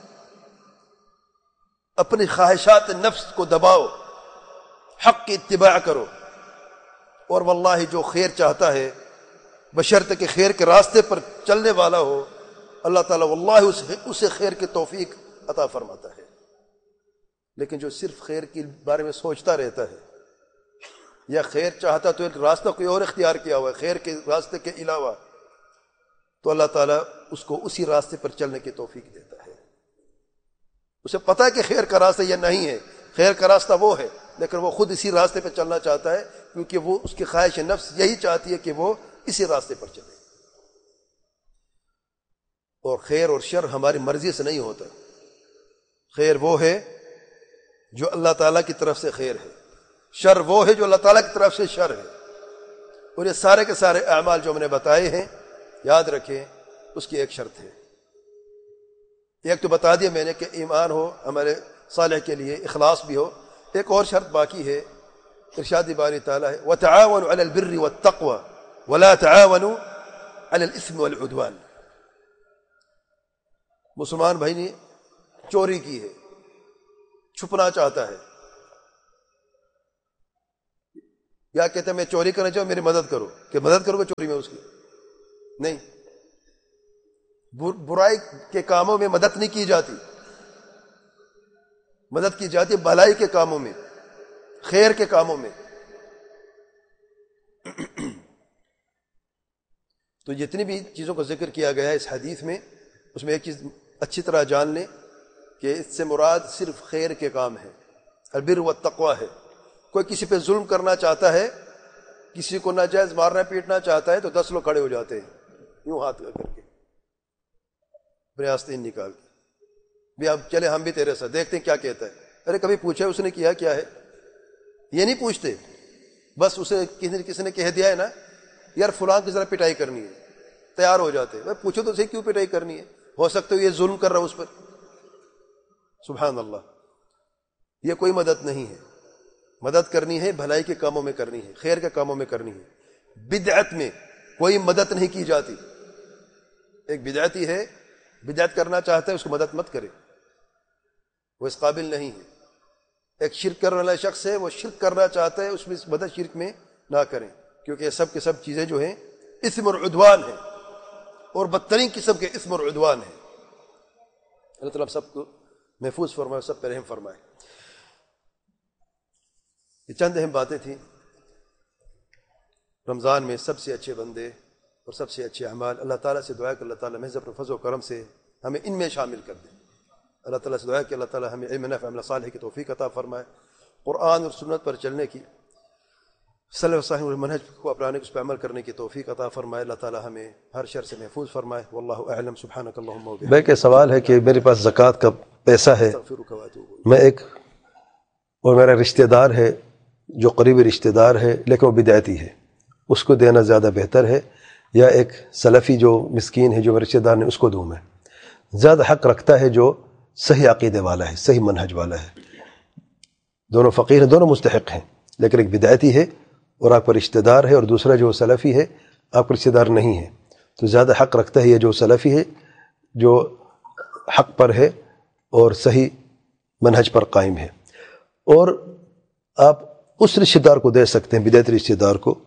اپنی خواہشات نفس کو دباؤ، حق کی اتباع کرو. اور واللہ جو خیر چاہتا ہے بشرط کہ خیر کے راستے پر چلنے والا ہو، اللہ تعالیٰ واللہ اسے اسے خیر کی توفیق عطا فرماتا ہے. لیکن جو صرف خیر کے بارے میں سوچتا رہتا ہے یا خیر چاہتا تو ایک راستہ کوئی اور اختیار کیا ہوا ہے خیر کے راستے کے علاوہ، تو اللہ تعالیٰ اس کو اسی راستے پر چلنے کی توفیق دیتا ہے. اسے پتہ ہے کہ خیر کا راستہ یہ نہیں ہے، خیر کا راستہ وہ ہے، لیکن وہ خود اسی راستے پہ چلنا چاہتا ہے کیونکہ وہ اس کی خواہش نفس یہی چاہتی ہے کہ وہ اسی راستے پر چلے. اور خیر اور شر ہماری مرضی سے نہیں ہوتا. خیر وہ ہے جو اللہ تعالیٰ کی طرف سے خیر ہے، شر وہ ہے جو اللہ تعالیٰ کی طرف سے شر ہے. اور یہ سارے کے سارے اعمال جو ہم نے بتائے ہیں، یاد رکھیں اس کی ایک شرط ہے. ایک تو بتا دیا میں نے کہ ایمان ہو ہمارے صالح کے لیے، اخلاص بھی ہو. ایک اور شرط باقی ہے، ارشاد باری تعالیٰ ہے وَتَعَاوَنُوا عَلَى الْبِرِّ وَالتَّقْوَى وَلَا تَعَاوَنُوا عَلَى الْإِثْمِ وَالْعُدْوَانِ. مسلمان بھائی نے چوری کی ہے، چھپنا چاہتا ہے، یا کہتے ہیں میں چوری کرنا چاہوں میری مدد کرو، کہ مدد کرو گے چوری میں اس کی؟ نہیں، برائی کے کاموں میں مدد نہیں کی جاتی، مدد کی جاتی ہے بھلائی کے کاموں میں، خیر کے کاموں میں۔ تو جتنی بھی چیزوں کا ذکر کیا گیا ہے اس حدیث میں، اس میں ایک چیز اچھی طرح جان لیں کہ اس سے مراد صرف خیر کے کام ہے، البر والتقوی ہے۔ کوئی کسی پہ ظلم کرنا چاہتا ہے، کسی کو ناجائز مارنا پیٹنا چاہتا ہے، تو دس لوگ کھڑے ہو جاتے ہیں یوں ہاتھ کر کے، اپنے آستین نکال کے، بھی اب چلے ہم بھی تیرے ساتھ، دیکھتے ہیں کیا کہتا ہے۔ ارے کبھی پوچھا اس نے کیا کیا ہے؟ یہ نہیں پوچھتے، بس اسے کسی کسی نے کہہ دیا ہے نا یار فلاں کی ذرا پٹائی کرنی ہے، تیار ہو جاتے ہیں۔ پوچھو تو صحیح کیوں پٹائی کرنی ہے؟ ہو سکتا ہے یہ ظلم کر رہا ہے اس پر۔ سبحان اللہ، یہ کوئی مدد نہیں ہے۔ مدد کرنی ہے بھلائی کے کاموں میں کرنی ہے، خیر کے کاموں میں کرنی ہے۔ بدعت میں کوئی مدد نہیں کی جاتی۔ ایک بدعتی ہے، بدعت کرنا چاہتا ہے، اس کو مدد مت کرے، وہ اس قابل نہیں ہے۔ ایک شرک کرنے والا شخص ہے، وہ شرک کرنا چاہتا ہے، اس میں مدد شرک میں نہ کریں، کیونکہ یہ سب کے سب چیزیں جو ہیں اسم اور عدوان ہیں، اور بدترین قسم کے اسم اور عدوان ہیں۔ اللہ تعالیٰ سب کو محفوظ فرمائے، سب پر رحم فرمائے۔ یہ چند اہم باتیں تھیں۔ رمضان میں سب سے اچھے بندے اور سب سے اچھے اعمال، اللہ تعالیٰ سے دعا کہ اللہ تعالیٰ محض اپنے فضل و کرم سے ہمیں ان میں شامل کر دے۔ اللہ تعالیٰ سے دعا کہ اللہ تعالیٰ ہمیں علم نافع عمل صالح کی توفیق عطا فرمائے، قرآن اور سنت پر چلنے کی، سلف صالح اور منہج کو اپنانے کو اس پر عمل کرنے کی توفیق عطا فرمائے۔ اللہ تعالیٰ ہمیں ہر شر سے محفوظ فرمائے۔ واللہ اعلم، سبحانک اللہم و بحمدک۔ بھائی کہ سوال ہے کہ میرے پاس زکوٰۃ کا پیسہ ہے، میں ایک اور میرا رشتہ دار ہے جو قریبی رشتہ دار ہے لیکن وہ بدعتی ہے، اس کو دینا زیادہ بہتر ہے یا ایک سلفی جو مسکین ہے جو میرے رشتہ دار نے اس کو دوں؟ میں زیادہ حق رکھتا ہے جو صحیح عقیدے والا ہے، صحیح منہج والا ہے۔ دونوں فقیر ہیں، دونوں مستحق ہیں، لیکن ایک بدعتی ہے اور آپ کا رشتہ دار ہے، اور دوسرا جو سلفی ہے آپ کا رشتہ دار نہیں ہے، تو زیادہ حق رکھتا ہے یہ جو سلفی ہے، جو حق پر ہے اور صحیح منہج پر قائم ہے۔ اور آپ اس رشتہ دار کو دے سکتے ہیں، بدعتی رشتہ دار کو،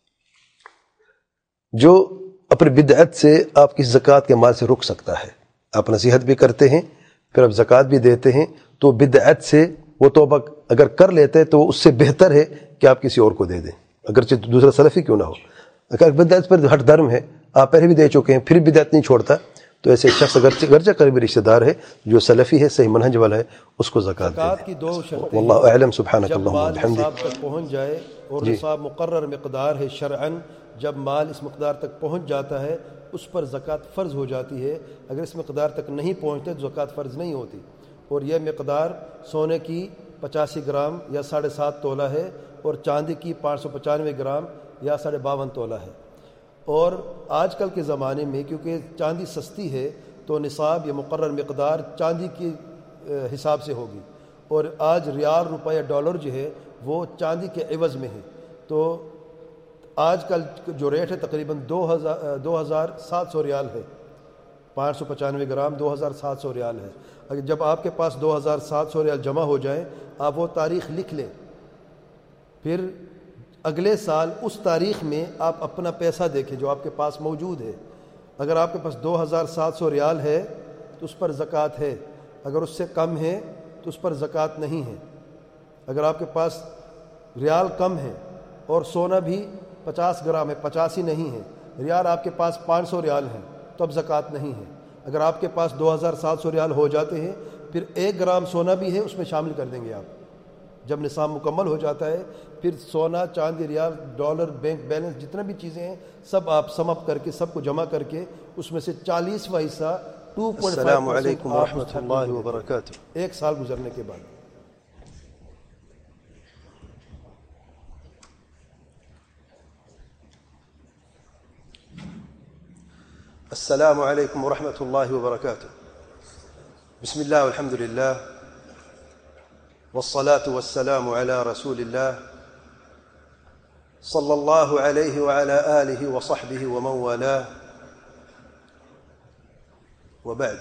جو اپنی بدعت سے آپ کی زکوٰۃ کے مال سے رک سکتا ہے۔ آپ نصیحت بھی کرتے ہیں، پھر آپ زکوٰۃ بھی دیتے ہیں، تو بدعت سے وہ توبہ اگر کر لیتے تو اس سے بہتر ہے کہ آپ کسی اور کو دے دیں، اگرچہ دوسرا سلفی کیوں نہ ہو۔ اگر بدعت پر ہٹ درم ہے، آپ پہلے بھی دے چکے ہیں، پھر بدعت نہیں چھوڑتا، تو ایسے شخص اگرچہ اگرچہ قریبی رشتہ دار ہے جو سلفی ہے، صحیح منہج والا ہے، اس کو زکوٰۃ دے زکوٰۃ کی دو شرطیں واللہ اعلم۔ سبحانک جب اللہم مال وبحمدک۔ نصاب تک پہنچ جائے، اور نصاب مقرر مقدار ہے شرعاً، جب مال اس مقدار تک پہنچ جاتا ہے اس پر زکوٰۃ فرض ہو جاتی ہے۔ اگر اس مقدار تک نہیں پہنچتے تو زکوٰۃ فرض نہیں ہوتی۔ اور یہ مقدار سونے کی پچاسی گرام یا ساڑھے سات تولہ ہے، اور چاندی کی پانچ سو پچانوے گرام یا ساڑھے باون تولہ ہے۔ اور آج کل کے زمانے میں کیونکہ چاندی سستی ہے تو نصاب یا مقرر مقدار چاندی کے حساب سے ہوگی، اور آج ریال، روپے یا ڈالر جو ہے وہ چاندی کے عوض میں ہے، تو آج کل جو ریٹ ہے تقریباً دو ہزار دو ہزار سات سو ریال ہے، پانچ سو پچانوے گرام دو ہزار سات سو ریال ہے۔ اگر جب آپ کے پاس دو ہزار سات سو ریال جمع ہو جائیں، آپ وہ تاریخ لکھ لیں، پھر اگلے سال اس تاریخ میں آپ اپنا پیسہ دیکھیں جو آپ کے پاس موجود ہے۔ اگر آپ کے پاس دو ہزار سات سو ریال ہے تو اس پر زکوٰۃ ہے، اگر اس سے کم ہے تو اس پر زکوٰۃ نہیں ہے۔ اگر آپ کے پاس ریال کم ہے اور سونا بھی پچاس گرام ہے، پچاسی نہیں ہے، ریال آپ کے پاس پانچ سو ریال ہے تو اب زکوٰۃ نہیں ہے۔ اگر آپ کے پاس دو ہزار سات سو ریال ہو جاتے ہیں، پھر ایک گرام سونا بھی ہے، اس میں شامل کر دیں گے آپ۔ جب نصاب مکمل ہو جاتا ہے پھر سونا، چاندی، ریال، ڈالر، بینک بیلنس، جتنا بھی چیزیں ہیں سب آپ سم اپ کر کے، سب کو جمع کر کے اس میں سے چالیسواں حصہ ٹو پوائنٹ فائیو السلام علیکم ورحمۃ اللہ وبرکاتہ۔ ایک سال گزرنے کے بعد۔ السلام علیکم ورحمۃ اللہ وبرکاتہ۔ بسم اللہ والحمد للہ والصلاة والسلام على رسول اللہ صلی اللہ علیہ وعلى آلہ وصحبہ ومن والاه وبعد۔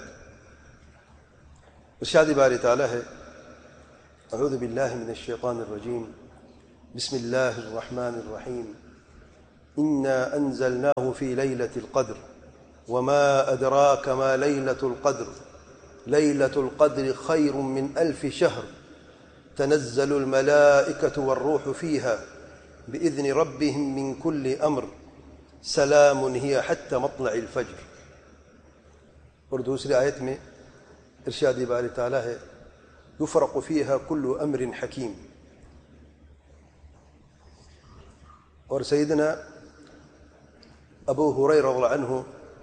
ارشاد باری تعالی ہے، اعوذ باللہ من الشیطان الرجیم، بسم الله الرحمن الرحيم إنا أنزلناه في ليلة القدر وما أدراك ما ليلة القدر ليلة القدر خير من ألف شهر تنزل الملائكة والروح فيها بإذن ربهم من كل أمر سلام هي حتى مطلع الفجر. اور دوسری آیت میں ارشاد باری تعالیٰ ہے یفرق فیہا کل امر حکیم. اور سیدنا ابو ہریرہ رضی اللہ عنہ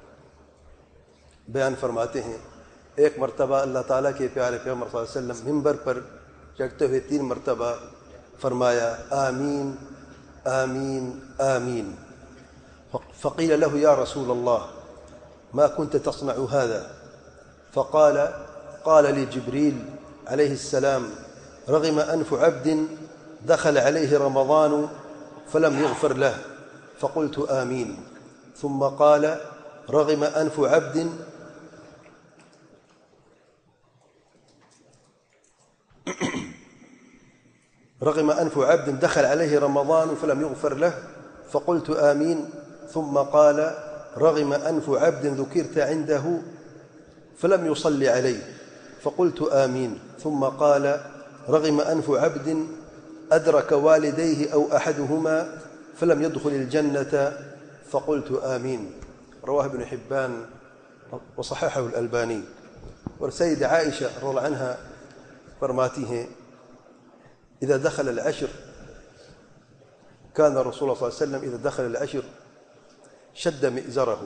بیان فرماتے ہیں ایک مرتبہ اللہ تعالیٰ کے پیارے پیغمبر صلی اللہ علیہ وسلم ممبر پر چڑھتے ہوئے تین مرتبہ فرمایا آمین آمین آمین. فقیل له یا رسول اللہ ما كنت تصنع هذا؟ فقال قال لي جبريل عليه السلام رغم أنف عبد دخل عليه رمضان فلم يغفر له فقلت آمين. ثم قال رغم أنف عبد رغم أنف عبد دخل عليه رمضان فلم يغفر له فقلت آمين. ثم قال رغم أنف عبد ذكرت عنده فلم يصلي عليه فقلت آمين. ثم قال رغم أنف عبد أدرك والديه أو أحدهما فلم يدخل الجنة فقلت آمين. رواه ابن حبان وصححه الألباني. اور سيدة عائشة رضي الله عنها فرماتی ہیں إذا دخل العشر كان رسول الله صلى الله عليه وسلم إذا دخل العشر شد مئزره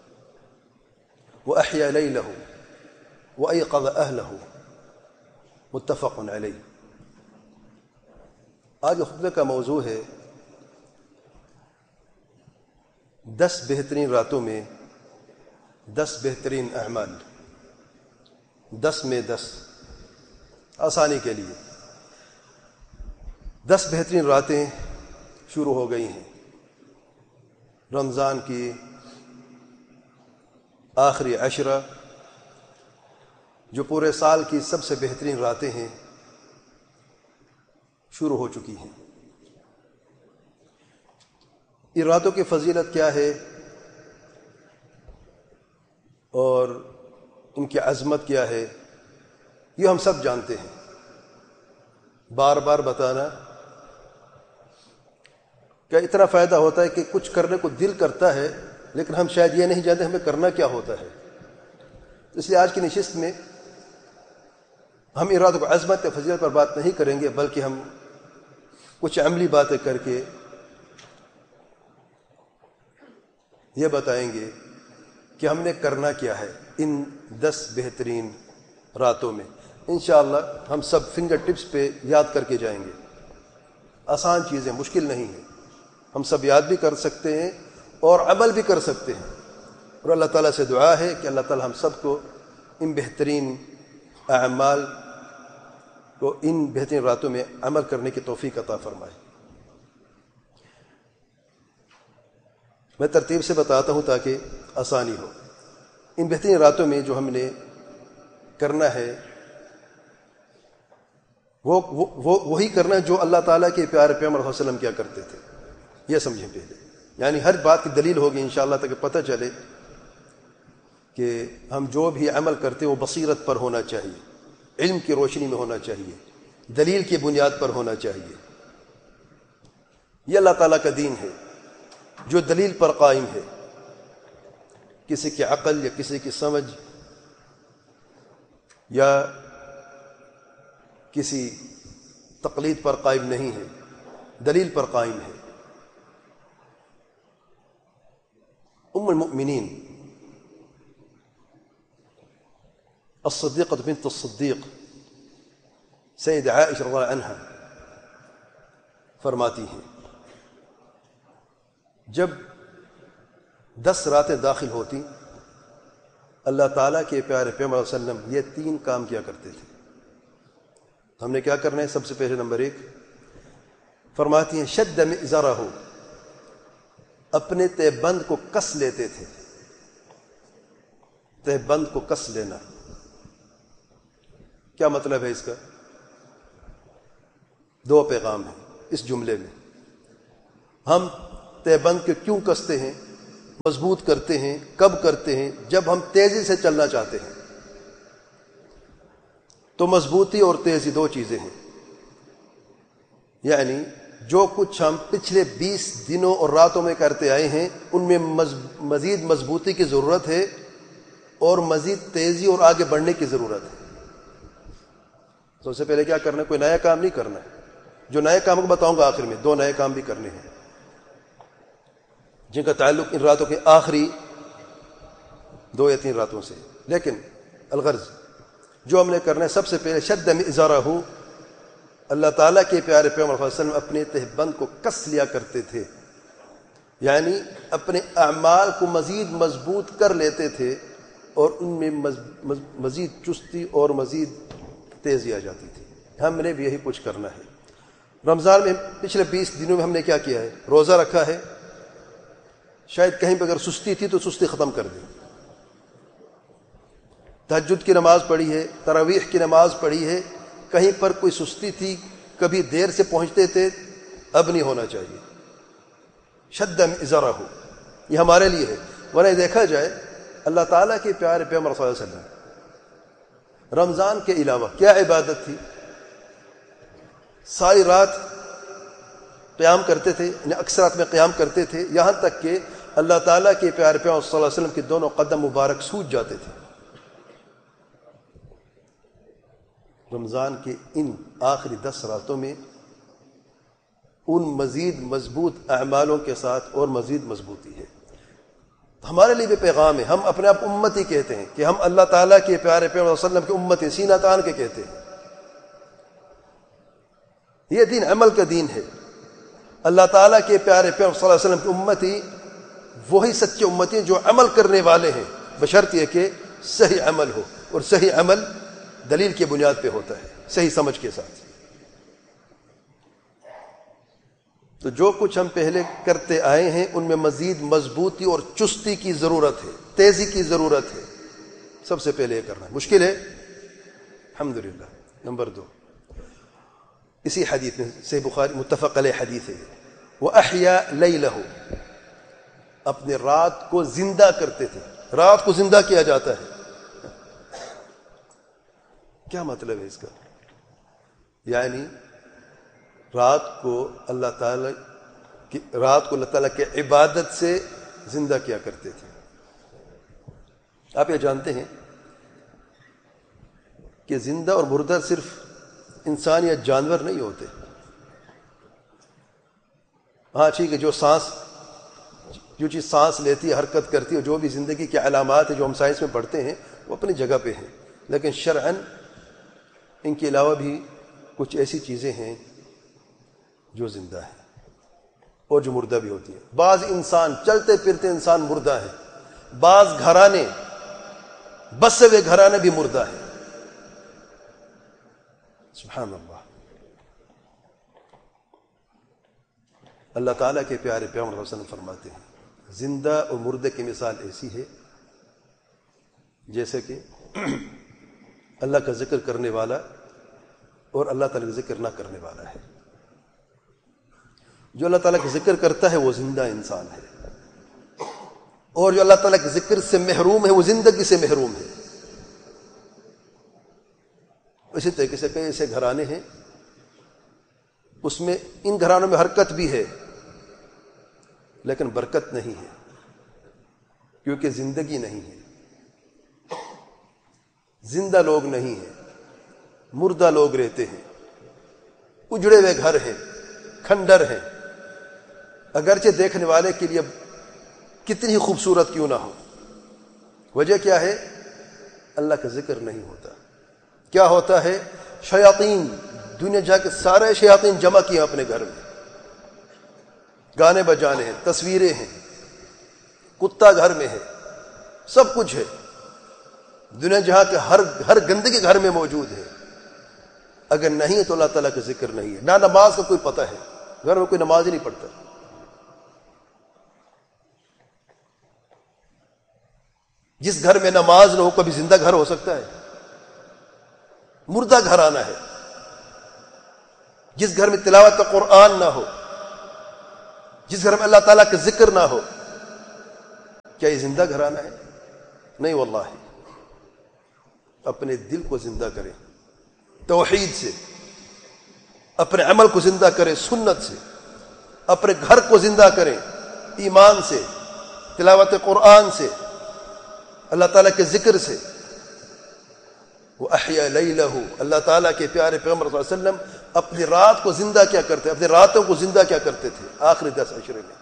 وأحيا ليله وأيقظ أهله متفق علیہ. آج خطبے کا موضوع ہے دس بہترین راتوں میں دس بہترین اعمال. دس میں دس آسانی کے لیے دس بہترین راتیں شروع ہو گئی ہیں. رمضان کی آخری عشرہ جو پورے سال کی سب سے بہترین راتیں ہیں شروع ہو چکی ہیں. ان راتوں کی فضیلت کیا ہے اور ان کی عظمت کیا ہے یہ ہم سب جانتے ہیں. بار بار بتانا کہ اتنا فائدہ ہوتا ہے کہ کچھ کرنے کو دل کرتا ہے لیکن ہم شاید یہ نہیں جانتے ہمیں کرنا کیا ہوتا ہے. اس لیے آج کی نشست میں ہم ان راتوں کو عظمت یا فضیلت پر بات نہیں کریں گے بلکہ ہم کچھ عملی باتیں کر کے یہ بتائیں گے کہ ہم نے کرنا کیا ہے ان دس بہترین راتوں میں. انشاءاللہ ہم سب فنگر ٹپس پہ یاد کر کے جائیں گے. آسان چیزیں، مشکل نہیں ہیں. ہم سب یاد بھی کر سکتے ہیں اور عمل بھی کر سکتے ہیں. اور اللہ تعالیٰ سے دعا ہے کہ اللہ تعالیٰ ہم سب کو ان بہترین اعمال کو ان بہترین راتوں میں عمل کرنے کی توفیق عطا فرمائے. میں ترتیب سے بتاتا ہوں تاکہ آسانی ہو. ان بہترین راتوں میں جو ہم نے کرنا ہے وہ وہ وہی کرنا ہے جو اللہ تعالیٰ کے پیارے پیغمبر صلی اللہ علیہ وسلم کیا کرتے تھے. یہ سمجھیں پہلے، یعنی ہر بات کی دلیل ہوگی انشاءاللہ تاکہ پتہ چلے کہ ہم جو بھی عمل کرتے ہیں وہ بصیرت پر ہونا چاہیے، علم کی روشنی میں ہونا چاہیے، دلیل کی بنیاد پر ہونا چاہیے. یہ اللہ تعالیٰ کا دین ہے جو دلیل پر قائم ہے. کسی کی عقل یا کسی کی سمجھ یا کسی تقلید پر قائم نہیں ہے، دلیل پر قائم ہے. ام المؤمنین الصدیقہ بنت الصدیق سید عائشہ رضی اللہ عنہا فرماتی ہیں جب دس راتیں داخل ہوتی اللہ تعالیٰ کے پیارے پیغمبر صلی اللہ علیہ وسلم یہ تین کام کیا کرتے تھے. ہم نے کیا کرنا ہے؟ سب سے پہلے نمبر ایک فرماتی ہیں شد مئزرہ، اپنے تہ بند کو کس لیتے تھے. تہ بند کو کس لینا کیا مطلب ہے اس کا؟ دو پیغام ہیں. اس جملے میں. ہم تہبند کے کیوں کستے ہیں، مضبوط کرتے ہیں، کب کرتے ہیں؟ جب ہم تیزی سے چلنا چاہتے ہیں. تو مضبوطی اور تیزی دو چیزیں ہیں. یعنی جو کچھ ہم پچھلے بیس دنوں اور راتوں میں کرتے آئے ہیں ان میں مزید مضبوطی کی ضرورت ہے اور مزید تیزی اور آگے بڑھنے کی ضرورت ہے. سب سے پہلے کیا کرنا ہے؟ کوئی نیا کام نہیں کرنا ہے. جو نئے کام کو بتاؤں گا آخر میں، دو نئے کام بھی کرنے ہیں جن کا تعلق ان راتوں کے آخری دو یا تین راتوں سے. لیکن الغرض جو ہم نے کرنا ہے، سب سے پہلے شد ازارہ ہوں، اللہ تعالیٰ کے پیارے پیغمبر صلی اللہ علیہ وسلم اپنے تہبند کو کس لیا کرتے تھے، یعنی اپنے اعمال کو مزید مضبوط کر لیتے تھے اور ان میں مزید چستی اور مزید تیزی آ جاتی تھی. ہم نے بھی یہی کچھ کرنا ہے. رمضان میں پچھلے بیس دنوں میں ہم نے کیا کیا ہے؟ روزہ رکھا ہے. شاید کہیں پہ اگر سستی تھی تو سستی ختم کر دی. تہجد کی نماز پڑھی ہے، تراویح کی نماز پڑھی ہے. کہیں پر کوئی سستی تھی، کبھی دیر سے پہنچتے تھے، اب نہیں ہونا چاہیے. شد ازارہ ہو، یہ ہمارے لیے ہے. ورنہ دیکھا جائے اللہ تعالیٰ کے پیارے پیغمبر صلی اللہ علیہ وسلم رمضان کے علاوہ کیا عبادت تھی؟ ساری رات قیام کرتے تھے، یعنی اکثر رات میں قیام کرتے تھے، یہاں تک کہ اللہ تعالیٰ کے پیارے پیغمبر صلی اللہ علیہ وسلم کے دونوں قدم مبارک سوج جاتے تھے. رمضان کے ان آخری دس راتوں میں ان مزید مضبوط اعمالوں کے ساتھ اور مزید مضبوطی ہے. ہمارے لیے بھی پیغام ہے. ہم اپنے آپ امتی کہتے ہیں کہ ہم اللہ تعالیٰ کے پیارے پیغمبر صلی اللہ علیہ وسلم کی امت ہیں، سینہ تان کے کہتے ہیں. یہ دین عمل کا دین ہے. اللہ تعالیٰ کے پیارے پیغمبر صلی اللہ علیہ وسلم کی امتی وہی سچے امتی ہیں جو عمل کرنے والے ہیں، بشرط یہ کہ صحیح عمل ہو، اور صحیح عمل دلیل کی بنیاد پہ ہوتا ہے، صحیح سمجھ کے ساتھ. تو جو کچھ ہم پہلے کرتے آئے ہیں ان میں مزید مضبوطی اور چستی کی ضرورت ہے، تیزی کی ضرورت ہے. سب سے پہلے یہ کرنا ہے. مشکل ہے؟ الحمدللہ. نمبر دو، اسی حدیث میں صحیح بخاری متفق علیہ حدیث ہے، وَأَحْيَا لَيْلَهُ، اپنے رات کو زندہ کرتے تھے. رات کو زندہ کیا جاتا ہے. کیا مطلب ہے اس کا؟ یعنی رات کو اللہ تعالیٰ کی رات کو اللہ تعالیٰ کی عبادت سے زندہ کیا کرتے تھے. آپ یہ جانتے ہیں کہ زندہ اور مردہ صرف انسان یا جانور نہیں ہوتے. ہاں ٹھیک ہے، جو سانس جو چیز سانس لیتی ہے، حرکت کرتی ہے، جو بھی زندگی کی علامات ہیں جو ہم سائنس میں پڑھتے ہیں وہ اپنی جگہ پہ ہیں. لیکن شرعاً ان کے علاوہ بھی کچھ ایسی چیزیں ہیں جو زندہ ہیں اور جو مردہ بھی ہوتی ہیں. بعض انسان چلتے پھرتے انسان مردہ ہیں، بعض گھرانے بسے ہوئے گھرانے بھی مردہ ہیں. سبحان اللہ. اللہ تعالیٰ کے پیارے پیغمبر صلی اللہ علیہ وسلم فرماتے ہیں زندہ اور مردے کی مثال ایسی ہے جیسے کہ اللہ کا ذکر کرنے والا اور اللہ تعالیٰ کا ذکر نہ کرنے والا ہے. جو اللہ تعالیٰ کا ذکر کرتا ہے وہ زندہ انسان ہے، اور جو اللہ تعالیٰ کے ذکر سے محروم ہے وہ زندگی سے محروم ہے. اسی طریقے سے کئی ایسے گھرانے ہیں اس میں ان گھرانوں میں حرکت بھی ہے لیکن برکت نہیں ہے، کیونکہ زندگی نہیں ہے. زندہ لوگ نہیں ہیں، مردہ لوگ رہتے ہیں، اجڑے ہوئے گھر ہیں، کھنڈر ہیں. اگرچہ دیکھنے والے کے لیے کتنی خوبصورت کیوں نہ ہو، وجہ کیا ہے؟ اللہ کا ذکر نہیں ہوتا. کیا ہوتا ہے؟ شیاطین، دنیا جا کے سارے شیاطین جمع کیے اپنے گھر میں، گانے بجانے ہیں، تصویریں ہیں، کتا گھر میں ہے، سب کچھ ہے. دنیا جہاں کے ہر ہر گندگی گھر میں موجود ہے. اگر نہیں ہے تو اللہ تعالیٰ کا ذکر نہیں ہے. نہ نماز کا کوئی پتہ ہے، گھر میں کوئی نماز ہی نہیں پڑھتا. جس گھر میں نماز نہ ہو کبھی زندہ گھر ہو سکتا ہے؟ مردہ گھر آنا ہے. جس گھر میں تلاوت قرآن نہ ہو، جس گھر میں اللہ تعالیٰ کا ذکر نہ ہو، کیا یہ زندہ گھرانہ ہے؟ نہیں واللہ. اپنے دل کو زندہ کریں توحید سے، اپنے عمل کو زندہ کریں سنت سے، اپنے گھر کو زندہ کریں ایمان سے، تلاوت قرآن سے، اللہ تعالیٰ کے ذکر سے. وَأَحْيَا لَيْلَهُ، اللہ تعالیٰ کے پیارے پیغمبر صلی اللہ علیہ وسلم اپنی رات کو زندہ کیا کرتے، اپنی راتوں کو زندہ کیا کرتے تھے آخری دس عشرے میں.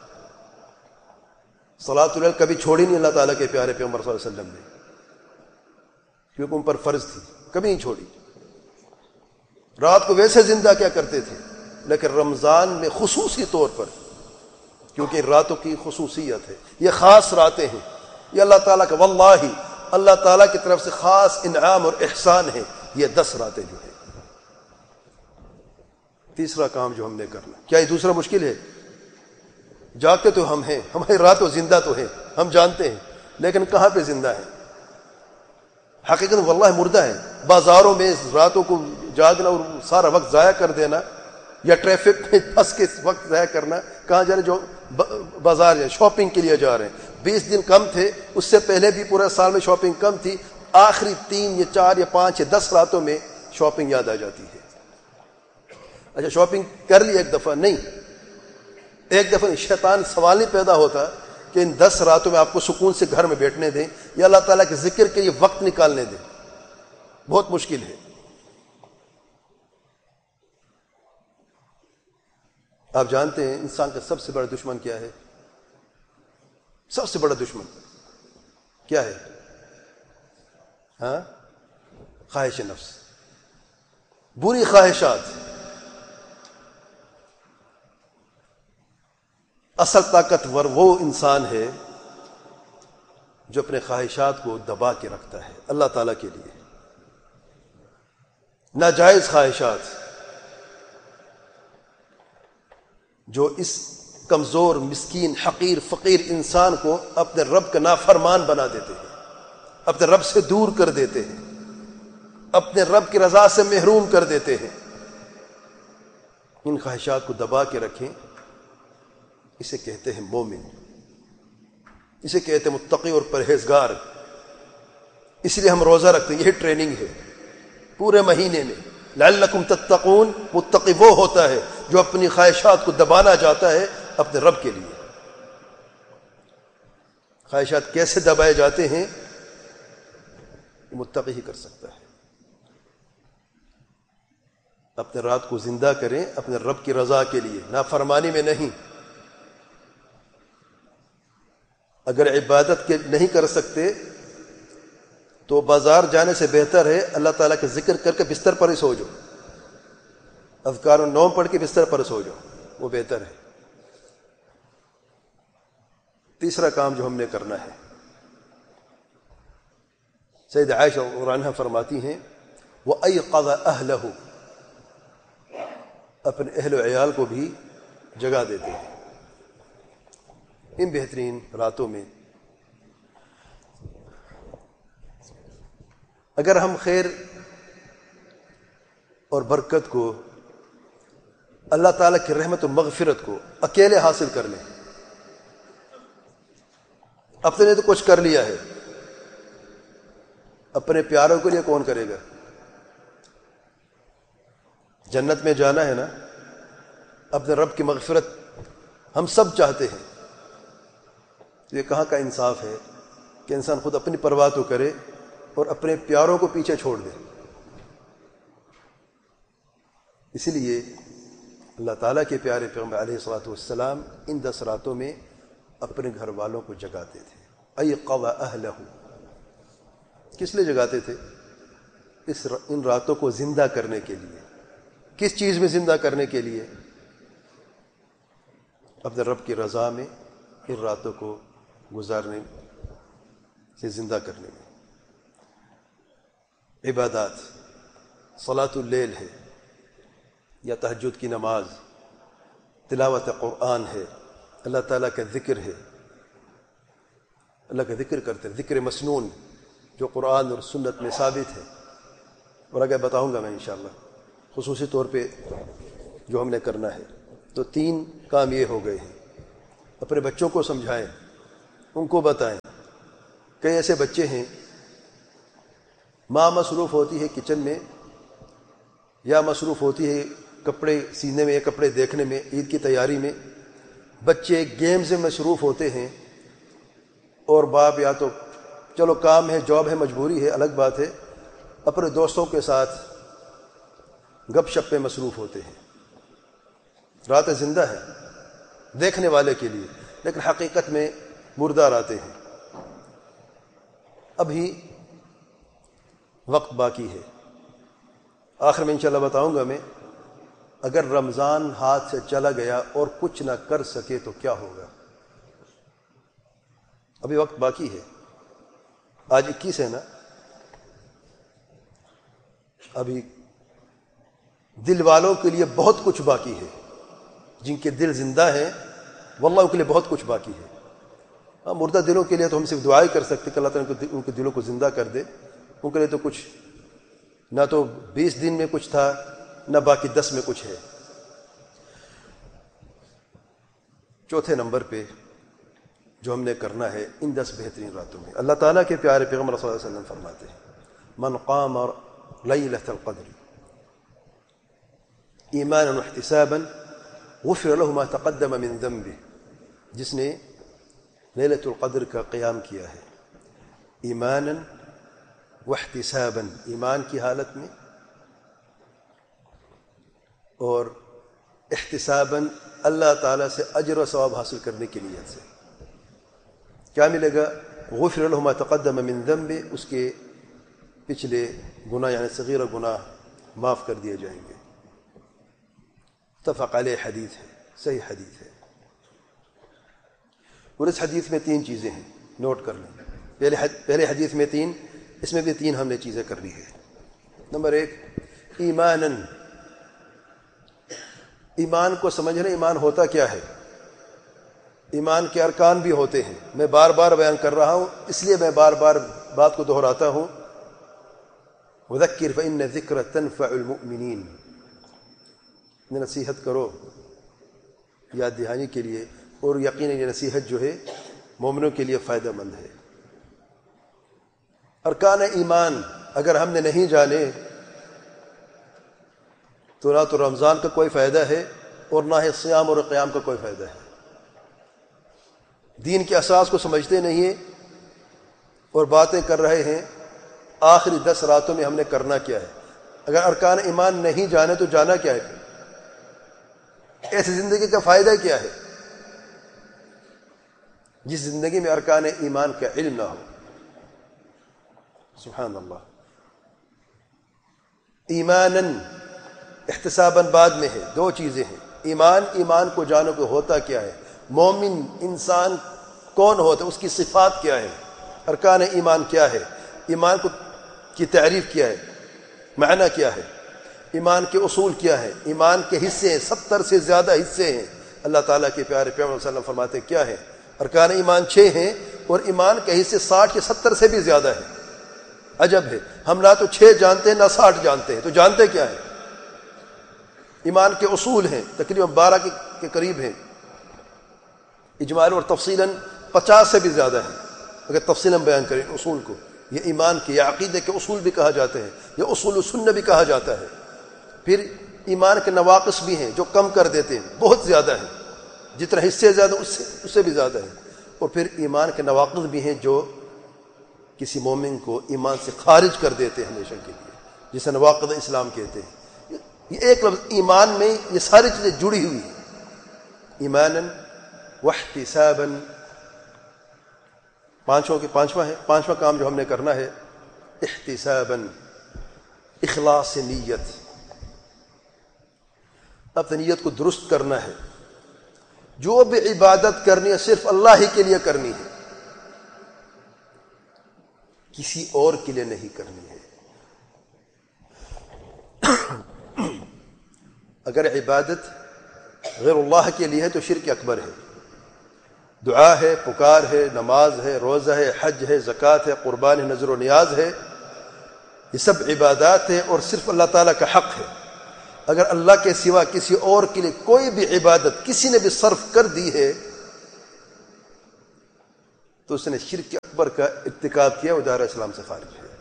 صلاۃ اللیل کبھی چھوڑی نہیں اللہ تعالیٰ کے پیارے پیغمبر صلی اللہ علیہ وسلم نے، کیونکہ ان پر فرض تھی، کبھی نہیں چھوڑی. رات کو ویسے زندہ کیا کرتے تھے، لیکن رمضان میں خصوصی طور پر، کیونکہ راتوں کی خصوصیت ہے، یہ خاص راتیں ہیں، یہ اللہ تعالیٰ کا واللہ اللہ تعالیٰ کی طرف سے خاص انعام اور احسان ہے یہ دس راتیں جو ہیں. تیسرا کام جو ہم نے کرنا، کیا یہ دوسرا مشکل ہے؟ جاگتے تو ہم ہیں، ہماری راتوں زندہ تو ہیں، ہم جانتے ہیں، لیکن کہاں پہ زندہ ہیں؟ حقیقت واللہ مردہ ہے. بازاروں میں راتوں کو جاگنا اور سارا وقت ضائع کر دینا، یا ٹریفک میں پھنس کے وقت ضائع کرنا. کہاں جا رہے؟ جو بازار یا شاپنگ کے لیے جا رہے ہیں. بیس دن کم تھے، اس سے پہلے بھی پورے سال میں شاپنگ کم تھی، آخری تین یا چار یا پانچ یا دس راتوں میں شاپنگ یاد آ جاتی ہے. اچھا شاپنگ کر لی ایک دفعہ، نہیں ایک دفعہ نہیں، شیطان سوال نہیں پیدا ہوتا کہ ان دس راتوں میں آپ کو سکون سے گھر میں بیٹھنے دیں یا اللہ تعالیٰ کے ذکر کے لیے وقت نکالنے دیں. بہت مشکل ہے. آپ جانتے ہیں انسان کا سب سے بڑا دشمن کیا ہے؟ سب سے بڑا دشمن کیا ہے؟ ہاں، خواہش نفس، بری خواہشات. اصل طاقتور وہ انسان ہے جو اپنے خواہشات کو دبا کے رکھتا ہے اللہ تعالیٰ کے لیے. ناجائز خواہشات جو اس کمزور مسکین حقیر فقیر انسان کو اپنے رب کا نافرمان بنا دیتے ہیں، اپنے رب سے دور کر دیتے ہیں، اپنے رب کی رضا سے محروم کر دیتے ہیں. ان خواہشات کو دبا کے رکھیں. اسے کہتے ہیں مومن، اسے کہتے ہیں متقی اور پرہیزگار. اس لیے ہم روزہ رکھتے ہیں، یہی ٹریننگ ہے پورے مہینے میں. لعلکم تتقون، متقی وہ ہوتا ہے جو اپنی خواہشات کو دبانا چاہتا ہے اپنے رب کے لیے. خواہشات کیسے دبائے جاتے ہیں متقی ہی کر سکتا ہے. اپنے رات کو زندہ کریں اپنے رب کی رضا کے لیے، نافرمانی میں نہیں. اگر عبادت کے نہیں کر سکتے تو بازار جانے سے بہتر ہے اللہ تعالیٰ کا ذکر کر کے بستر پر ہی سو جاؤ، اذکار و نوم پڑھ کے بستر پر سو جاؤ، وہ بہتر ہے. تیسرا کام جو ہم نے کرنا ہے، سید عائشہ رضی اللہ عنہا فرماتی ہیں وَأَيْقَظَ أَهْلَهُ، اپنے اہل و عیال کو بھی جگا دیتے ہیں ان بہترین راتوں میں. اگر ہم خیر اور برکت کو، اللہ تعالیٰ کی رحمت و مغفرت کو اکیلے حاصل کر لیں، اپنے نے تو کچھ کر لیا ہے، اپنے پیاروں کے لیے کون کرے گا؟ جنت میں جانا ہے نا، اپنے رب کی مغفرت ہم سب چاہتے ہیں. یہ کہاں کا انصاف ہے کہ انسان خود اپنی پرواہ تو کرے اور اپنے پیاروں کو پیچھے چھوڑ دے. اسی لیے اللہ تعالیٰ کے پیارے پیغمبر علیہ الصلوۃ والسلام ان دس راتوں میں اپنے گھر والوں کو جگاتے تھے. ایقظ اہلہ، کس لیے جگاتے تھے؟ اس ان راتوں کو زندہ کرنے کے لیے. کس چیز میں زندہ کرنے کے لیے؟ اپنے رب کی رضا میں ان راتوں کو گزارنے سے زندہ کرنے میں. عبادات، صلاۃ اللیل ہے یا تہجد کی نماز، تلاوت قرآن ہے، اللہ تعالیٰ کا ذکر ہے، اللہ کا ذکر کرتے ہیں، ذکر مسنون جو قرآن اور سنت میں ثابت ہے. اور آگے بتاؤں گا میں انشاءاللہ خصوصی طور پہ جو ہم نے کرنا ہے، تو تین کام یہ ہو گئے ہیں۔ اپنے بچوں کو سمجھائیں، ان کو بتائیں۔ کئی ایسے بچے ہیں، ماں مصروف ہوتی ہے کچن میں یا مصروف ہوتی ہے کپڑے سینے میں یا کپڑے دیکھنے میں، عید کی تیاری میں، بچے گیم سے مصروف ہوتے ہیں، اور باپ یا تو چلو کام ہے، جاب ہے، مجبوری ہے، الگ بات ہے، اپنے دوستوں کے ساتھ گپ شپ پہ مصروف ہوتے ہیں۔ راتیں زندہ ہے دیکھنے والے کے لیے، لیکن حقیقت میں مردہ راتیں ہیں۔ ابھی وقت باقی ہے۔ آخر میں انشاءاللہ بتاؤں گا میں، اگر رمضان ہاتھ سے چلا گیا اور کچھ نہ کر سکے تو کیا ہوگا۔ ابھی وقت باقی ہے، آج اکیس ہے نا، ابھی دل والوں کے لیے بہت کچھ باقی ہے، جن کے دل زندہ ہیں واللہ ان کے لیے بہت کچھ باقی ہے۔ ہاں، مردہ دلوں کے لیے تو ہم صرف دعائیں کر سکتے کہ اللہ تعالیٰ ان کے دلوں کو زندہ کر دے۔ ان کے لیے تو کچھ نہ تو بیس دن میں کچھ تھا، نہ باقی دس میں کچھ ہے۔ چوتھے نمبر پہ جو ہم نے کرنا ہے ان دس بہترین راتوں میں، اللہ تعالیٰ کے پیارے پیغمبر صلی اللہ علیہ وسلم فرماتے ہیں، من قام لیلۃ القدر ایمانا واحتسابا غفر له ما تقدم من ذنبه، جس نے لیلۃ القدر کا قیام کیا ہے ایمانا واحتسابا، ایمان کی حالت میں، اور احتسابا اللہ تعالیٰ سے اجر و ثواب حاصل کرنے کی نیت سے، کیا ملے گا؟ غفر له ما تقدم من ذنبه، اس کے پچھلے گناہ یعنی صغیرہ گناہ معاف کر دیے جائیں گے۔ متفق علیہ حدیث ہے، صحیح حدیث ہے۔ اور اس حدیث میں تین چیزیں ہیں، نوٹ کر لیں۔ پہلے پہلے حدیث میں تین، اس میں بھی تین ہم نے چیزیں کرنی ہے۔ نمبر ایک، ایماناً، ایمان کو سمجھنا۔ ایمان ہوتا کیا ہے؟ ایمان کے ارکان بھی ہوتے ہیں، میں بار بار بیان کر رہا ہوں، اس لیے میں بار بار بات کو دہراتا ہوں۔ وذکر فإن الذکر تنفع المؤمنین، نصیحت کرو یاد دہانی کے لیے، اور یقیناً یہ نصیحت جو ہے مومنوں کے لیے فائدہ مند ہے۔ ارکان ایمان اگر ہم نے نہیں جانے تو نہ تو رمضان کا کوئی فائدہ ہے اور نہ ہی صیام اور قیام کا کوئی فائدہ ہے۔ دین کے اساس کو سمجھتے نہیں ہیں اور باتیں کر رہے ہیں آخری دس راتوں میں ہم نے کرنا کیا ہے۔ اگر ارکان ایمان نہیں جانے تو جانا کیا ہے؟ ایسی زندگی کا فائدہ کیا ہے جس زندگی میں ارکان ایمان کا علم نہ ہو؟ سبحان اللہ۔ ایماناً، احتساباً بعد میں ہے، دو چیزیں ہیں۔ ایمان، ایمان کو جانو کہ ہوتا کیا ہے، مومن انسان کون ہوتا ہے، اس کی صفات کیا ہے، ارکان ایمان کیا ہے، ایمان کو کی تعریف کیا ہے، معنی کیا ہے، ایمان کے اصول کیا ہے، ایمان کے حصے ہیں، ستر سے زیادہ حصے ہیں۔ اللہ تعالیٰ کے پیارے پیغمبر صلی اللہ علیہ وسلم فرماتے ہیں کیا ہے؟ ارکان ایمان چھ ہیں اور ایمان کے حصے ساٹھ یا ستر سے بھی زیادہ ہیں۔ عجب ہے، ہم نہ تو چھ جانتے ہیں نہ ساٹھ جانتے ہیں، تو جانتے کیا ہے؟ ایمان کے اصول ہیں، تقریباً بارہ کے قریب ہیں، اجمالاً اور تفصیلاً پچاس سے بھی زیادہ ہیں اگر تفصیلاً بیان کریں اصول کو۔ یہ ایمان کے یا عقیدے کے اصول بھی کہا جاتے ہیں، یا اصول سنہ بھی کہا جاتا ہے۔ پھر ایمان کے نواقص بھی ہیں جو کم کر دیتے ہیں، بہت زیادہ ہیں، جتنا حصے زیادہ اس سے اس سے بھی زیادہ ہیں۔ اور پھر ایمان کے نواقص بھی ہیں جو کسی مومن کو ایمان سے خارج کر دیتے ہیں ہمیشہ کے لیے، جسے نواقض اسلام کہتے ہیں۔ یہ ایک لفظ ایمان میں یہ ساری چیزیں جڑی ہوئی ہیں۔ ایماناً واحتساباً، پانچوں کے پانچواں ہے، پانچواں کام جو ہم نے کرنا ہے احتساباً، اخلاص نیت، اپنی نیت کو درست کرنا ہے۔ جو بھی عبادت کرنی ہے صرف اللہ ہی کے لیے کرنی ہے، کسی اور کے لیے نہیں کرنی ہے۔ اگر عبادت غیر اللہ کے لیے ہے تو شرک اکبر ہے۔ دعا ہے، پکار ہے، نماز ہے، روزہ ہے، حج ہے، زکوٰۃ ہے، قربان ہے، نذر و نیاز ہے، یہ سب عبادات ہیں اور صرف اللہ تعالیٰ کا حق ہے۔ اگر اللہ کے سوا کسی اور کے لیے کوئی بھی عبادت کسی نے بھی صرف کر دی ہے تو اس نے شرک اکبر کا ارتکاب کیا، وہ دائرہ اسلام سے خارج ہے۔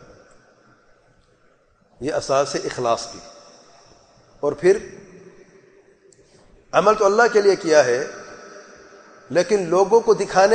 یہ اساس ہے اخلاص کی۔ اور پھر عمل تو اللہ کے لیے کیا ہے، لیکن لوگوں کو دکھانے